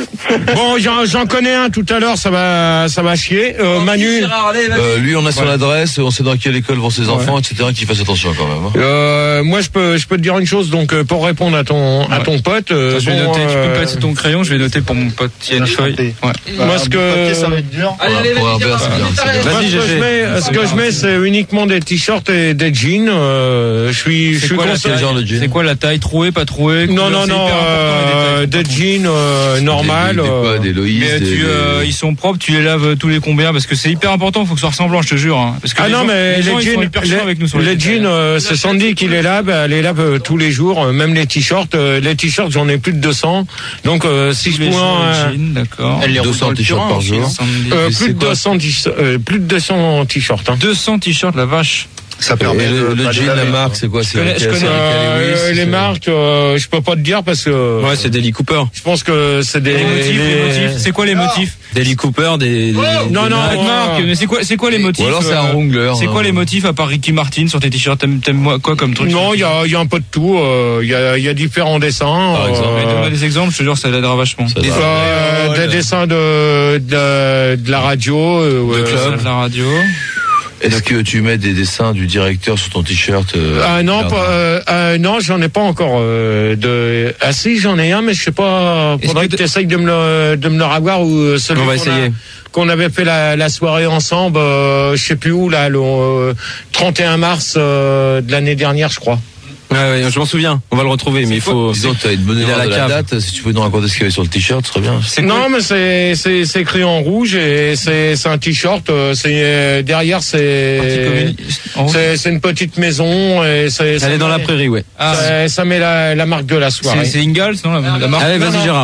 Bon j'en j'en connais un tout à l'heure, ça va ça va chier. Euh, oh, Manu. Euh, lui on a son ouais. adresse, on sait dans quelle école vont ses enfants, ouais. et cetera. Qu'il fasse attention quand même. Hein. Euh, moi je peux je peux te dire une chose donc pour répondre à ton ouais. à ton pote. Euh, je vais bon, noter. Euh... Tu peux passer ton crayon, je vais noter pour mon pote. Il y a une feuille. Ouais. Bah, moi ce que papier, ça va être dur. Allez, allez, vas-y. Ce que je mets ce que je mets c'est uniquement des t-shirts et des jeans. Je suis C'est quoi, c'est quoi la taille? Trouée, pas trouée? Non, non, non, euh, des jeans euh, normales. Des, des, quoi, des Loïs, mais des, tu, euh, ils sont propres, tu les laves tous les combien? Parce que c'est hyper important, il faut que ce soit ressemblant, je te jure. Hein. Parce que ah les non, gens, mais les, les, gens, jeans, les, avec nous sur les, les jeans, euh, c'est Sandy qui les lave, elle les lave euh, tous les jours, euh, même les t-shirts. Euh, les t-shirts, j'en ai plus de deux cents. Donc, euh, si je pouvais... D'accord. deux cents t-shirts par jour. Euh, plus, de deux cents euh, plus de deux cents t-shirts. Hein. deux cents t-shirts, la vache. Ça permet et le, de le jean, la marque, c'est quoi? Je connais, je connais euh, les marques, euh, je peux pas te dire parce que. Ouais, c'est des Lee Cooper. Je pense que c'est des. Les motifs, les... les motifs. C'est quoi les motifs? Des Lee Cooper, des. Oh des non, des non, marques. marque. Mais c'est quoi, c'est quoi les motifs? Ou alors c'est un Wrangler. C'est quoi les motifs à part Ricky Martin sur tes t-shirts? T'aimes, t'aimes quoi comme truc? Non, il y a, il y a un peu de tout. Il euh, y a, il y a différents dessins. Par exemple, euh, donne-moi des exemples. Je te jure, ça l'aidera vachement. Ça des, euh, des dessins de, de, de la radio, euh, de, club. de la radio. Est-ce que tu mets des dessins du directeur sur ton t-shirt? euh, Ah non, pas, euh, euh, non, j'en ai pas encore. Euh, de... Ah si, j'en ai un, mais je sais pas. Faudrait que, que tu essayes de me le, de me le ravoir ou celui on va qu'on essayer. A, qu'on avait fait la, la soirée ensemble. Euh, je sais plus où là, le euh, trente et un mars euh, de l'année dernière, je crois. Ouais, ouais, je m'en souviens. On va le retrouver, mais il faut. Disons que tu as une bonne mémoire de la date. Si tu peux nous raconter ce qu'il y avait sur le t-shirt, ce serait bien. C'est non, mais c'est c'est c'est écrit en rouge et c'est c'est un t-shirt. C'est derrière, c'est c'est c'est une petite maison et c'est. Elle est dans la prairie, ouais. Ah, ça, ça met la la marque de la soirée. C'est Ingalls, non la, la marque. Allez, vas-y, Gérard.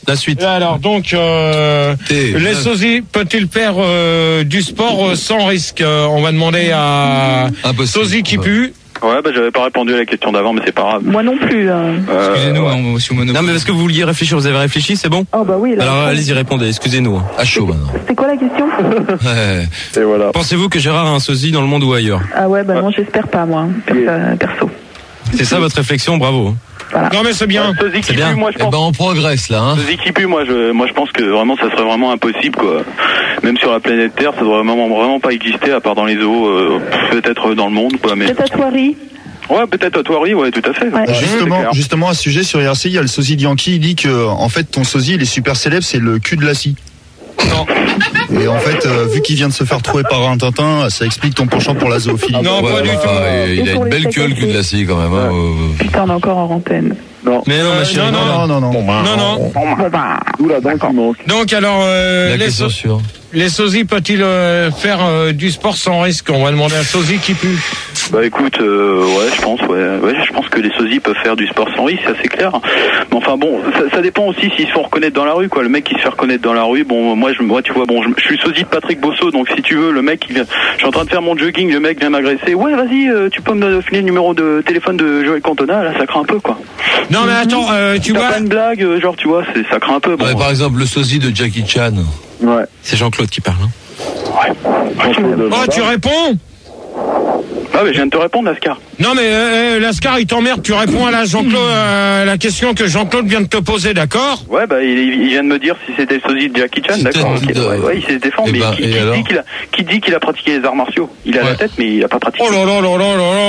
La suite. Alors donc, euh, les sosies peut-il faire euh, du sport euh, sans risque euh, On va demander à Sosie qui pue. Ouais, bah j'avais pas répondu à la question d'avant, mais c'est pas grave. Moi non plus. Euh... Excusez-nous, hein, monsieur Mono. Non, mais parce que vous vouliez réfléchir, vous avez réfléchi, c'est bon? Oh bah oui. Là, alors allez-y, répondez. Excusez-nous. À chaud maintenant. C'était quoi la question? Ouais. Et voilà. Pensez-vous que Gérard a un sosie dans le monde ou ailleurs? Ah ouais, bah non, j'espère pas moi, perso. C'est ça votre réflexion, bravo. Voilà. Non mais c'est bien. Sosie qui pue, moi je pense. Eh ben on progresse là. Hein. Sosie qui pue, moi je, moi je pense que vraiment ça serait vraiment impossible quoi. Même sur la planète Terre, ça devrait vraiment, vraiment pas exister à part dans les eaux, euh, peut-être dans le monde quoi. Mais. Peut-être à Thoiry. Ouais, peut-être à Thoiry, ouais, tout à fait. Ouais. Justement, justement, à ce sujet sur R C, il y a le sosie de Yankee, il dit que en fait ton sosie il est super célèbre, c'est le cul de la scie. Non. Et en fait, euh, vu qu'il vient de se faire trouver par un Tintin, ça explique ton penchant pour la zoophilie. Non, ouais, pas du bah, tout. Euh, il a une belle queue le cul de la scie quand même. Hein, euh... Putain, on est encore en antenne. Non. Mais non, ma chérie. non, non, non, non. Non, non. Bon bah. D'où la dent qui manque. Donc alors, euh, La les, question so- sûre. les sosies peut-ils euh, faire euh, du sport sans risque On va demander à Sosie qui pue. Bah écoute, euh, ouais, je pense, ouais, ouais, je pense que les sosies peuvent faire du sport sans risque, ça c'est clair. Mais enfin bon, ça, ça dépend aussi s'ils se font reconnaître dans la rue, quoi. Le mec qui se fait reconnaître dans la rue, bon, moi, je, moi, tu vois, bon, je, je suis sosie de Patrick Bosso, donc si tu veux, le mec, il vient, je suis en train de faire mon jogging, le mec vient m'agresser. Ouais, vas-y, euh, tu peux me filer le numéro de téléphone de Joël Cantona, là, ça craint un peu, quoi. Non mais attends, euh, tu T'as vois. pas une blague, euh, genre, tu vois, c'est, ça craint un peu. Bon, Ouais, par exemple, le sosie de Jackie Chan. Ouais. C'est Jean-Claude qui parle. Hein. Oh, tu réponds Ah, mais je viens de te répondre, Lascar. Non mais euh, Lascar, il t'emmerde. Tu réponds à la Jean-Claude, euh, la question que Jean-Claude vient de te poser, d'accord? Ouais, bah, il, il vient de me dire si c'était le sosie de Jackie Chan, C'était d'accord. un ok, de- ouais, ouais, il sait se défendre, Eh mais ben, qui, et qui alors dit qu'il a, qui dit qu'il a pratiqué les arts martiaux? Il a Ouais. la tête, mais il a pas pratiqué. Oh là là là là là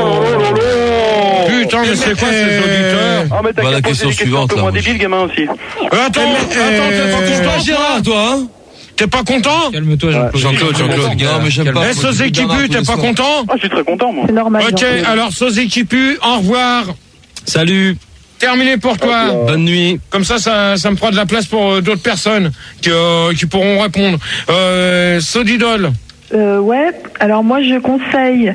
là. Putain, mais c'est quoi ces auditeurs? Ah, mais t'as Bah, la qu'à poser question des questions suivante, un peu là, moins moi, débiles, gamin, aussi. Euh, Attends, attends, t'es pas content, Gérard, toi, hein? T'es pas content? Calme-toi, Jean-Claude. Jean-Claude, Jean-Claude. Non, mais j'aime pas. Eh, Sosie qui pue, t'es pas content? Ah, je suis très content, moi. C'est normal. Ok, Jean-Claude. alors Sosie qui pue, au revoir. Salut. Terminé pour toi. Bonne nuit. Comme ça, ça, ça me fera de la place pour euh, d'autres personnes qui, euh, qui pourront répondre. Euh, Sodidol. Euh, ouais, alors moi je conseille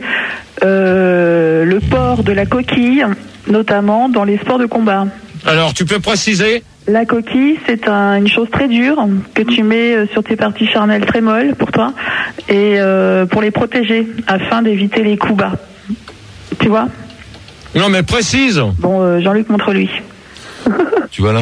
euh, le port de la coquille, notamment dans les sports de combat. Alors, tu peux préciser? La coquille, c'est un, une chose très dure que tu mets euh, sur tes parties charnelles très molles pour toi et euh, pour les protéger afin d'éviter les coups bas. Tu vois? Non, mais précise. Bon, euh, Jean-Luc, montre-lui. Tu vois là?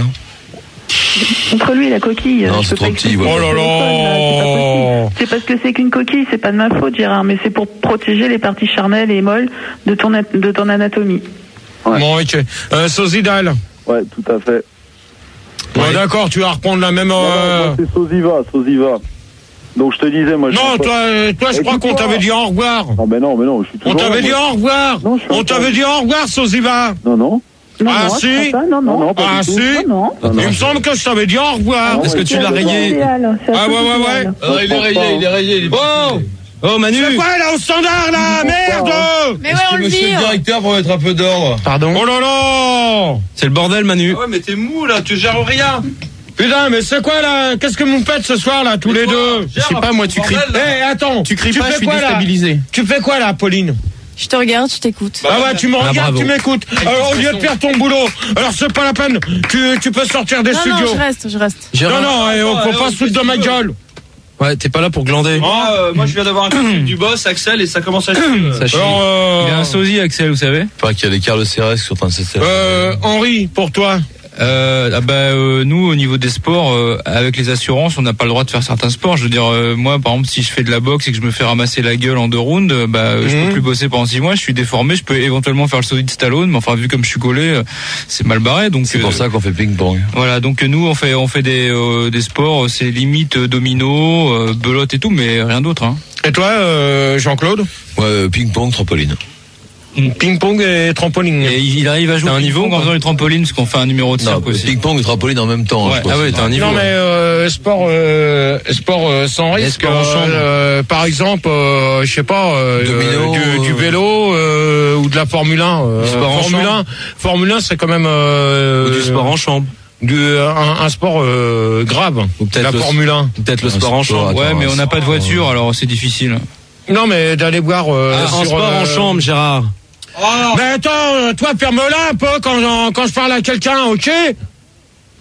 Montre-lui la coquille. Non, Je c'est peux pas trop petit, expliquer ouais. Oh là au téléphone, là, c'est pas là. possible. C'est parce que c'est qu'une coquille, c'est pas de ma faute, Gérard, mais c'est pour protéger les parties charnelles et molles de ton, at- de ton anatomie. Ouais. Bon, ok. Euh, Sosidal. Ouais, tout à fait. Ouais, d'accord, tu vas reprendre la même. Non, non, Euh... moi, c'est Sosiva, Sosiva. Donc je te disais, moi je Non, suis toi, euh, toi, je crois qu'on Écoute-moi. t'avait dit au revoir. Non, mais non, mais non, je suis On toujours t'avait là, dit moi. au revoir. Non, je suis On encore t'avait là. dit au revoir, Sosiva. Non, non. Non, Ah, non, je si. crois pas, non, non. Non, non, pas Ah, du tout. si. Non, non. Non, Il me semble que je t'avais dit au revoir. non, Est-ce que tu l'as rayé? Ah, ouais, ouais, ouais. Ah, il est rayé, il est rayé. Il est... Oh Oh Manu. C'est quoi là au standard là? Merde! Mais ouais, on le Monsieur dit. le directeur pour mettre un peu d'ordre. Pardon. Oh là là! C'est le bordel, Manu. Ouais, mais t'es mou là, tu gères rien. Putain, mais c'est quoi là? Qu'est-ce que vous me faites ce soir là, tous les deux? Je sais pas, moi, tu cries. Eh, attends! Tu cries pas, fais je suis quoi, là déstabilisé. Tu fais quoi là, Pauline? Je te regarde, je t'écoute. Ah ouais, tu me Ah, regardes, bravo. tu m'écoutes. Alors, au lieu de faire ton boulot, alors c'est pas la peine. Tu, tu peux sortir des Non, non, studios. je reste, je reste. Gérard. Non, non, eh, on peut pas se foutre de ma gueule. Ouais, t'es pas là pour glander. Moi, euh, moi, je viens d'avoir un coup de fil du boss, Axel, et ça commence à chier. Ça chie. Alors, euh, Il a un sosie, Axel, vous savez. Pas qu'il y a les Carlos Ceres qui sont en train de s'installer. euh, Henri, pour toi. Euh, ah bah, euh, nous, au niveau des sports, euh, avec les assurances, on n'a pas le droit de faire certains sports. Je veux dire, euh, moi, par exemple, si je fais de la boxe et que je me fais ramasser la gueule en deux rounds, euh, bah, euh, je Mhm. peux plus bosser pendant six mois. Je suis déformé. Je peux éventuellement faire le sosie de Stallone, mais enfin, vu comme je suis collé, euh, c'est mal barré. Donc, C'est pour euh, ça qu'on fait ping-pong. Voilà, donc euh, nous, on fait, on fait des, euh, des sports, c'est limite euh, domino, euh, belote et tout, mais rien d'autre. Hein. Et toi, euh, Jean-Claude? Ouais, euh, ping-pong, trampoline. Ping-pong et trampoline. Et il arrive à jouer T'as un un niveau niveau, en faisant du trampoline, parce qu'on fait un numéro de Non, cirque aussi. ping-pong et trampoline en même temps. Ouais. je pense. Ah ouais, t'as un niveau. Non mais euh, sport euh, sport euh, sans risque, sports en chambre. euh, par exemple, euh, je sais pas, euh, Domino, euh, du, du euh, vélo euh, ou de la Formule un. Euh, Du sport en Formule chambre. un, Formule un, c'est quand même euh, Ou du sport en chambre. du un, un sport euh, grave. Ou peut-être la le- Formule un. Peut-être le Un sport en sport, chambre. Ouais, Attends, mais on n'a pas de sport, voiture, alors c'est difficile. Non mais d'aller voir euh, Ah, sur, en sport euh, en chambre, Gérard. Mais attends, euh, toi ferme-la un peu quand quand je parle à quelqu'un, ok?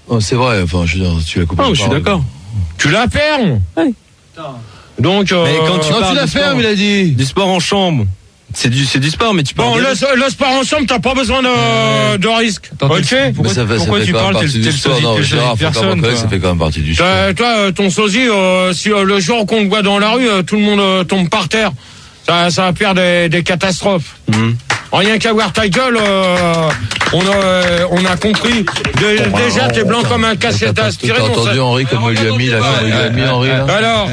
Oh, c'est vrai, enfin, je veux dire, tu l'as coupé. Oh, je suis d'accord. Tu la fermes. Oui. Donc, euh, mais quand tu non, parles tu la du fermes, sport, il a dit. Du sport en chambre. C'est du, c'est du sport, mais tu peux. Bon, le, le sport ensemble, t'as pas besoin de, euh, de risque. Attends, ok. Pourquoi, ça fait, pourquoi ça fait tu quand même parles partie tel du sport. Non, Gérard, faut pas montrer, ça fait quand même partie du sport. Toi, toi, ton sosie, euh, si euh, le jour qu'on te voit dans la rue, euh, tout le monde euh, tombe par terre. Ça, ça va faire des, des catastrophes. Mmh. Rien qu'à voir ta gueule, euh, on a, euh, on a compris. De, déjà, t'es blanc comme un cassette à aspirer. T'as entendu Henri comme il lui a mis là, comme il lui a mis Henri là. Alors,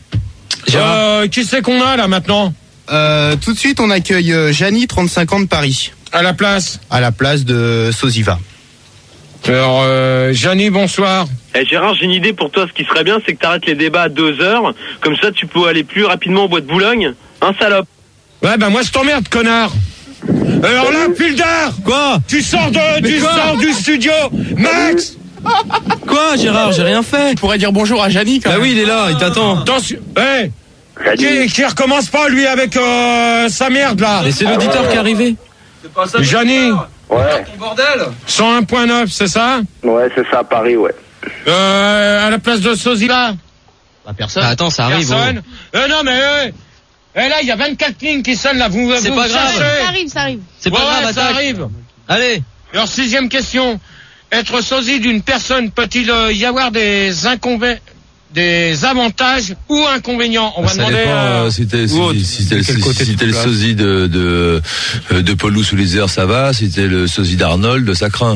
euh, qui c'est qu'on a là maintenant? Euh, tout de suite, on accueille euh, Janie, trente-cinq ans de Paris. À la place À la place de Sosiva. Alors, euh, Janie, bonsoir. Eh Gérard, j'ai une idée pour toi. Ce qui serait bien, c'est que t'arrêtes les débats à deux heures. Comme ça, tu peux aller plus rapidement au bois de Boulogne. Un salope. Ouais, bah moi, je t'emmerde, connard. Alors là, Pildar. Quoi? Tu sors de, tu sors du studio. Max. Quoi, Gérard? J'ai rien fait. Tu pourrais dire bonjour à Janie quand Bah même. oui, il est là, il t'attend. Attention. Hey. Qui, qui recommence pas, lui, avec euh, sa merde, là. Mais c'est l'auditeur qui est arrivé. C'est pas ça. Janie. Ouais. Ton bordel. cent un point neuf, c'est ça? Ouais, c'est ça, à Paris, ouais. Euh, à la place de Sozila. Bah, personne. Ah, attends, ça arrive. Personne. Euh, non, mais, euh, eh, là, il y a vingt-quatre lignes qui sonnent, là. Vous, C'est vous pas grave. cherchez. Ça arrive, ça arrive. C'est Ouais, pas grave, ouais, ça attaque. arrive. Allez. Alors, sixième question. Être sosie d'une personne, peut-il euh, y avoir des inconvénients, des avantages ou inconvénients? On va Ça demander. dépend, euh, euh, si t'es ou autre. si, si t'es quel si, côté si tu t'es le places. sosie de de euh, de Paul sous les airs, ça va. Si t'es le sosie d'Arnold, ça craint.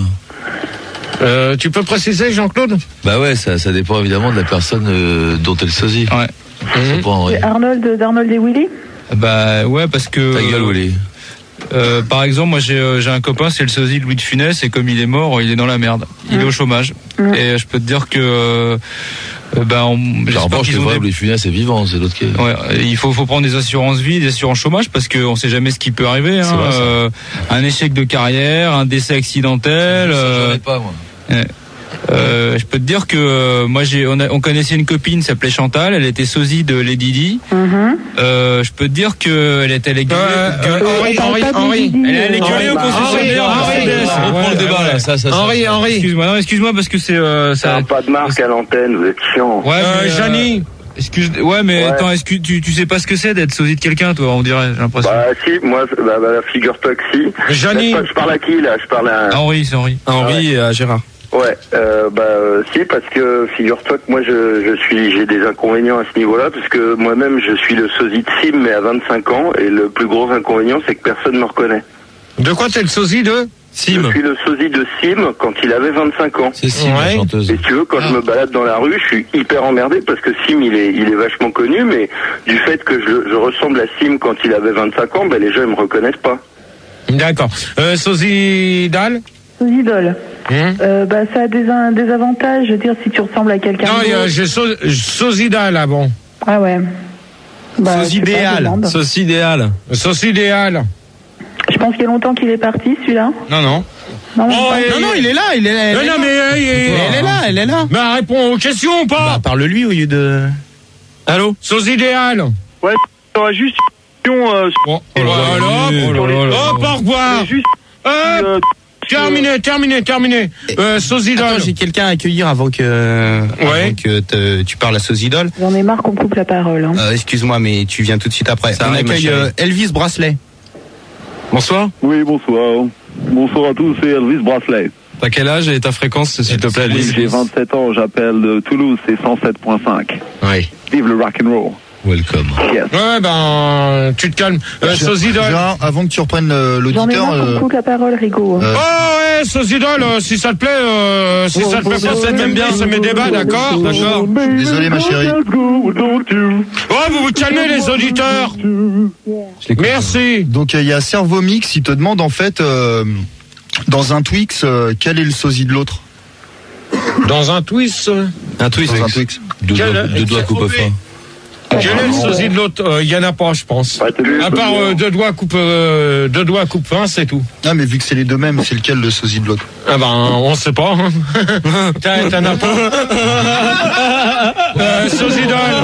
Euh, tu peux préciser, Jean-Claude? Bah ouais, ça ça dépend évidemment de la personne euh, dont t'es le sosie. Ouais. C'est pas Henri. C'est Arnold, d'Arnold et Willy. Bah ouais, parce que. Ta gueule, Willy. Euh, par exemple, moi j'ai euh, j'ai un copain, c'est le sosie de Louis de Funès, et comme il est mort, il est dans la merde. Il est au chômage. Mmh. Et je peux te dire que euh, euh, bah on. En j'espère revanche, qu'ils c'est ont vrai, des- Louis Funès est vivant, c'est l'autre qui est. Ouais, il faut faut prendre des assurances vie, des assurances chômage parce qu'on sait jamais ce qui peut arriver. Hein. C'est vrai, ça. Euh, un échec de carrière, un décès accidentel. Ça, j'en euh, ai pas, moi. ouais. Euh, je peux te dire que euh, moi j'ai on, a- on connaissait une copine qui s'appelait Chantal, elle était sosie de Lady Di. Mhm. Euh, je peux te dire que elle était allée gueuler. Euh, euh, gueuler- Henri, parle Henri, pas de Henri. Lady Di, Elle est allée euh, gueuler au Henri, concessionnaire. Henri, Mercedes. Henri, On reprend le débat là, ça ça. ça. Henri, Henri. Excuse-moi, non, excuse-moi parce que c'est euh, ça. Ah, pas de marque à l'antenne, vous êtes chiant. Ouais, Euh, mais, euh, Janie. Excuse, ouais, mais Ouais. attends, est-ce que tu, tu sais pas ce que c'est d'être sosie de quelqu'un, toi, on dirait, j'ai l'impression. Bah si, moi, bah, bah figure-toi que si. Janie. Je parle à qui là? Je parle à... Henri, c'est Henri. Henri et à Gérard. Ouais, euh, bah euh, si, parce que figure-toi que moi je, je suis j'ai des inconvénients à ce niveau-là, parce que moi-même je suis le sosie de Sim, mais à vingt-cinq ans, et le plus gros inconvénient c'est que personne me reconnaît. De quoi t'es le sosie de? Je suis le sosie de Sim quand il avait vingt-cinq ans. C'est Sim, Ouais. la chanteuse. Et si tu veux, quand je me balade dans la rue, je suis hyper emmerdé parce que Sim, il est, il est vachement connu, mais du fait que je, je ressemble à Sim quand il avait vingt-cinq ans, ben les gens ils me reconnaissent pas. D'accord. Euh, sosie d'Al? Sous idole. Hum. Euh, bah, ça a des, un- des avantages, je veux dire, si tu ressembles à quelqu'un. Non, il y a- d'autre. j'ai so- sosie d'Al, là, bon. Ah ouais. Bah, Sauce je sais pas, idéale. je demande. Sauce idéale. Sosie idéal. Je pense qu'il y a longtemps qu'il est parti, celui-là. Non, non. Non, même Oh, pas. et- Non, non, il est là, il est là. elle Mais est non, là. mais euh, il est- Elle est là, elle est là. Mais réponds aux questions ou Bah, pas? parle-lui au lieu de. Allô? Sosie idéal. Ouais, j'aurais juste une question. Euh, Bon, Oh là là, voilà, oh là là là. hop, au revoir. c'est juste. Hop, euh, terminé, terminé, terminé. Euh, sosie Attends, d'Al. j'ai quelqu'un à accueillir avant que, Ouais. avant que te- tu parles à Sosidol. J'en ai marre qu'on coupe la parole. Hein. Euh, excuse-moi, mais tu viens tout de suite après. Ça On arrive, ma accueille chérie. euh, Elvis Bracelet. Bonsoir. Oui, bonsoir. Bonsoir à tous, c'est Elvis Bracelet. T'as quel âge et ta fréquence, s'il te plaît, Oui, Elvis? j'ai vingt-sept ans, j'appelle de Toulouse, c'est cent sept point cinq. Oui. Vive le rock'n'roll. Welcome. Yes. Ouais, ben, tu te calmes. Euh, sosie d'Al. Gérard, avant que tu reprennes euh, J'en ai l'auditeur, marre qu'on euh, coupe la parole, Rigaud. euh, Oh ouais, sosie d'Al, euh, si ça te plaît, euh, si ça te plaît pas, ça t'aime bien, c'est mes débats, d'accord? D'accord. désolé ma chérie. Oh, vous vous calmez les auditeurs. Merci. Donc il y a Servomix, il te demande en fait euh, dans un Twix euh, quel est le sosie de l'autre. Dans un twist. euh, Un twist. Dans un Twix. Deux Quel- doigts, deux doigts coupe fin. Quel est le sosie de l'autre? Il y en a pas, je pense. À part euh, deux doigts coupe, euh, deux doigts coupe fin, c'est tout. Ah mais vu que c'est les deux mêmes, c'est lequel le sosie de l'autre? Ah ben, on sait pas. Hein. T'as- T'en as pas. euh, Sosidol.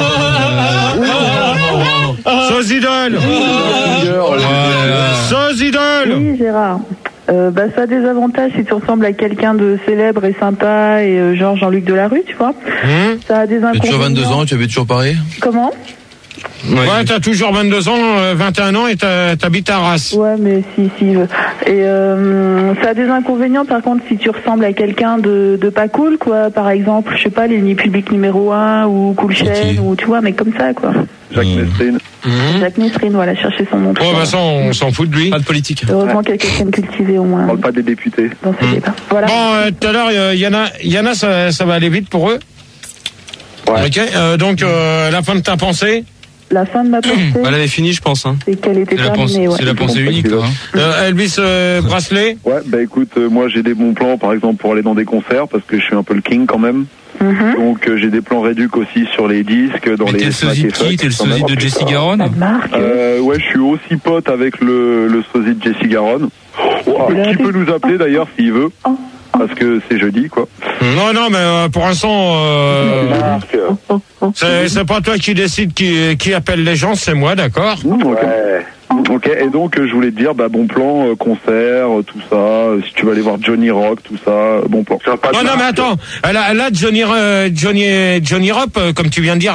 Sosidol. Sosidol. Oui, Gérard. Euh, bah, ça a des avantages si tu ressembles à quelqu'un de célèbre et sympa et euh, genre Jean-Luc Delarue, tu vois. Mmh. Ça a des inconvénients. Tu as toujours vingt-deux ans, tu habites toujours Paris? Comment? Ouais, ouais t'as toujours vingt-deux ans, euh, vingt et un ans et t'habites à Arras. Ouais, mais si, si. Et euh, ça a des inconvénients, par contre, si tu ressembles à quelqu'un de, de pas cool, quoi. Par exemple, je sais pas, l'ennemi public numéro un ou Cool Chain, okay. ou tu vois, mais comme ça, quoi. Jacques mmh. Mesrine. Mmh. Jacques Mesrine, voilà, chercher son nom. Oh, bah ça, on s'en fout de lui. Pas de politique. Heureusement qu'il y a quelqu'un de cultivé au moins. On parle pas des députés. Dans ce mmh. débat. Voilà. Bon, euh, tout à l'heure, il y en a, il y en a, ça, ça va aller vite pour eux. Ouais. Ok, euh, donc, euh, la fin de ta pensée? La fin de ma pensée. Elle avait fini, je pense. Hein. C'est qu'elle était terminée. C'est la pensée unique. Quoi, hein. euh, Elvis euh, Bracelet. Ouais, bah écoute, euh, moi j'ai des bons plans, par exemple pour aller dans des concerts, parce que je suis un peu le king quand même. Mm-hmm. Donc euh, j'ai des plans réduits aussi sur les disques, dans mais les. T'es le sosie de qui? T'es le sosie de Jessie Garonne? euh, Ouais, je suis aussi pote avec le, le sosie de Jessie Garonne. Oh, qui peut nous appeler d'ailleurs s'il veut? Oh. Parce que c'est jeudi, quoi. Non, non, mais euh, pour l'instant, euh, c'est, c'est pas toi qui décide qui, qui appelle les gens, c'est moi, d'accord? Mmh, ok. Ouais. Ok, et donc je voulais te dire, bah bon plan, euh, concert, tout ça. Euh, si tu veux aller voir Johnny Rock, tout ça, euh, bon plan. Non, non, mais attends. Là, là Johnny, euh, Johnny, Johnny Rock, euh, comme tu viens de dire.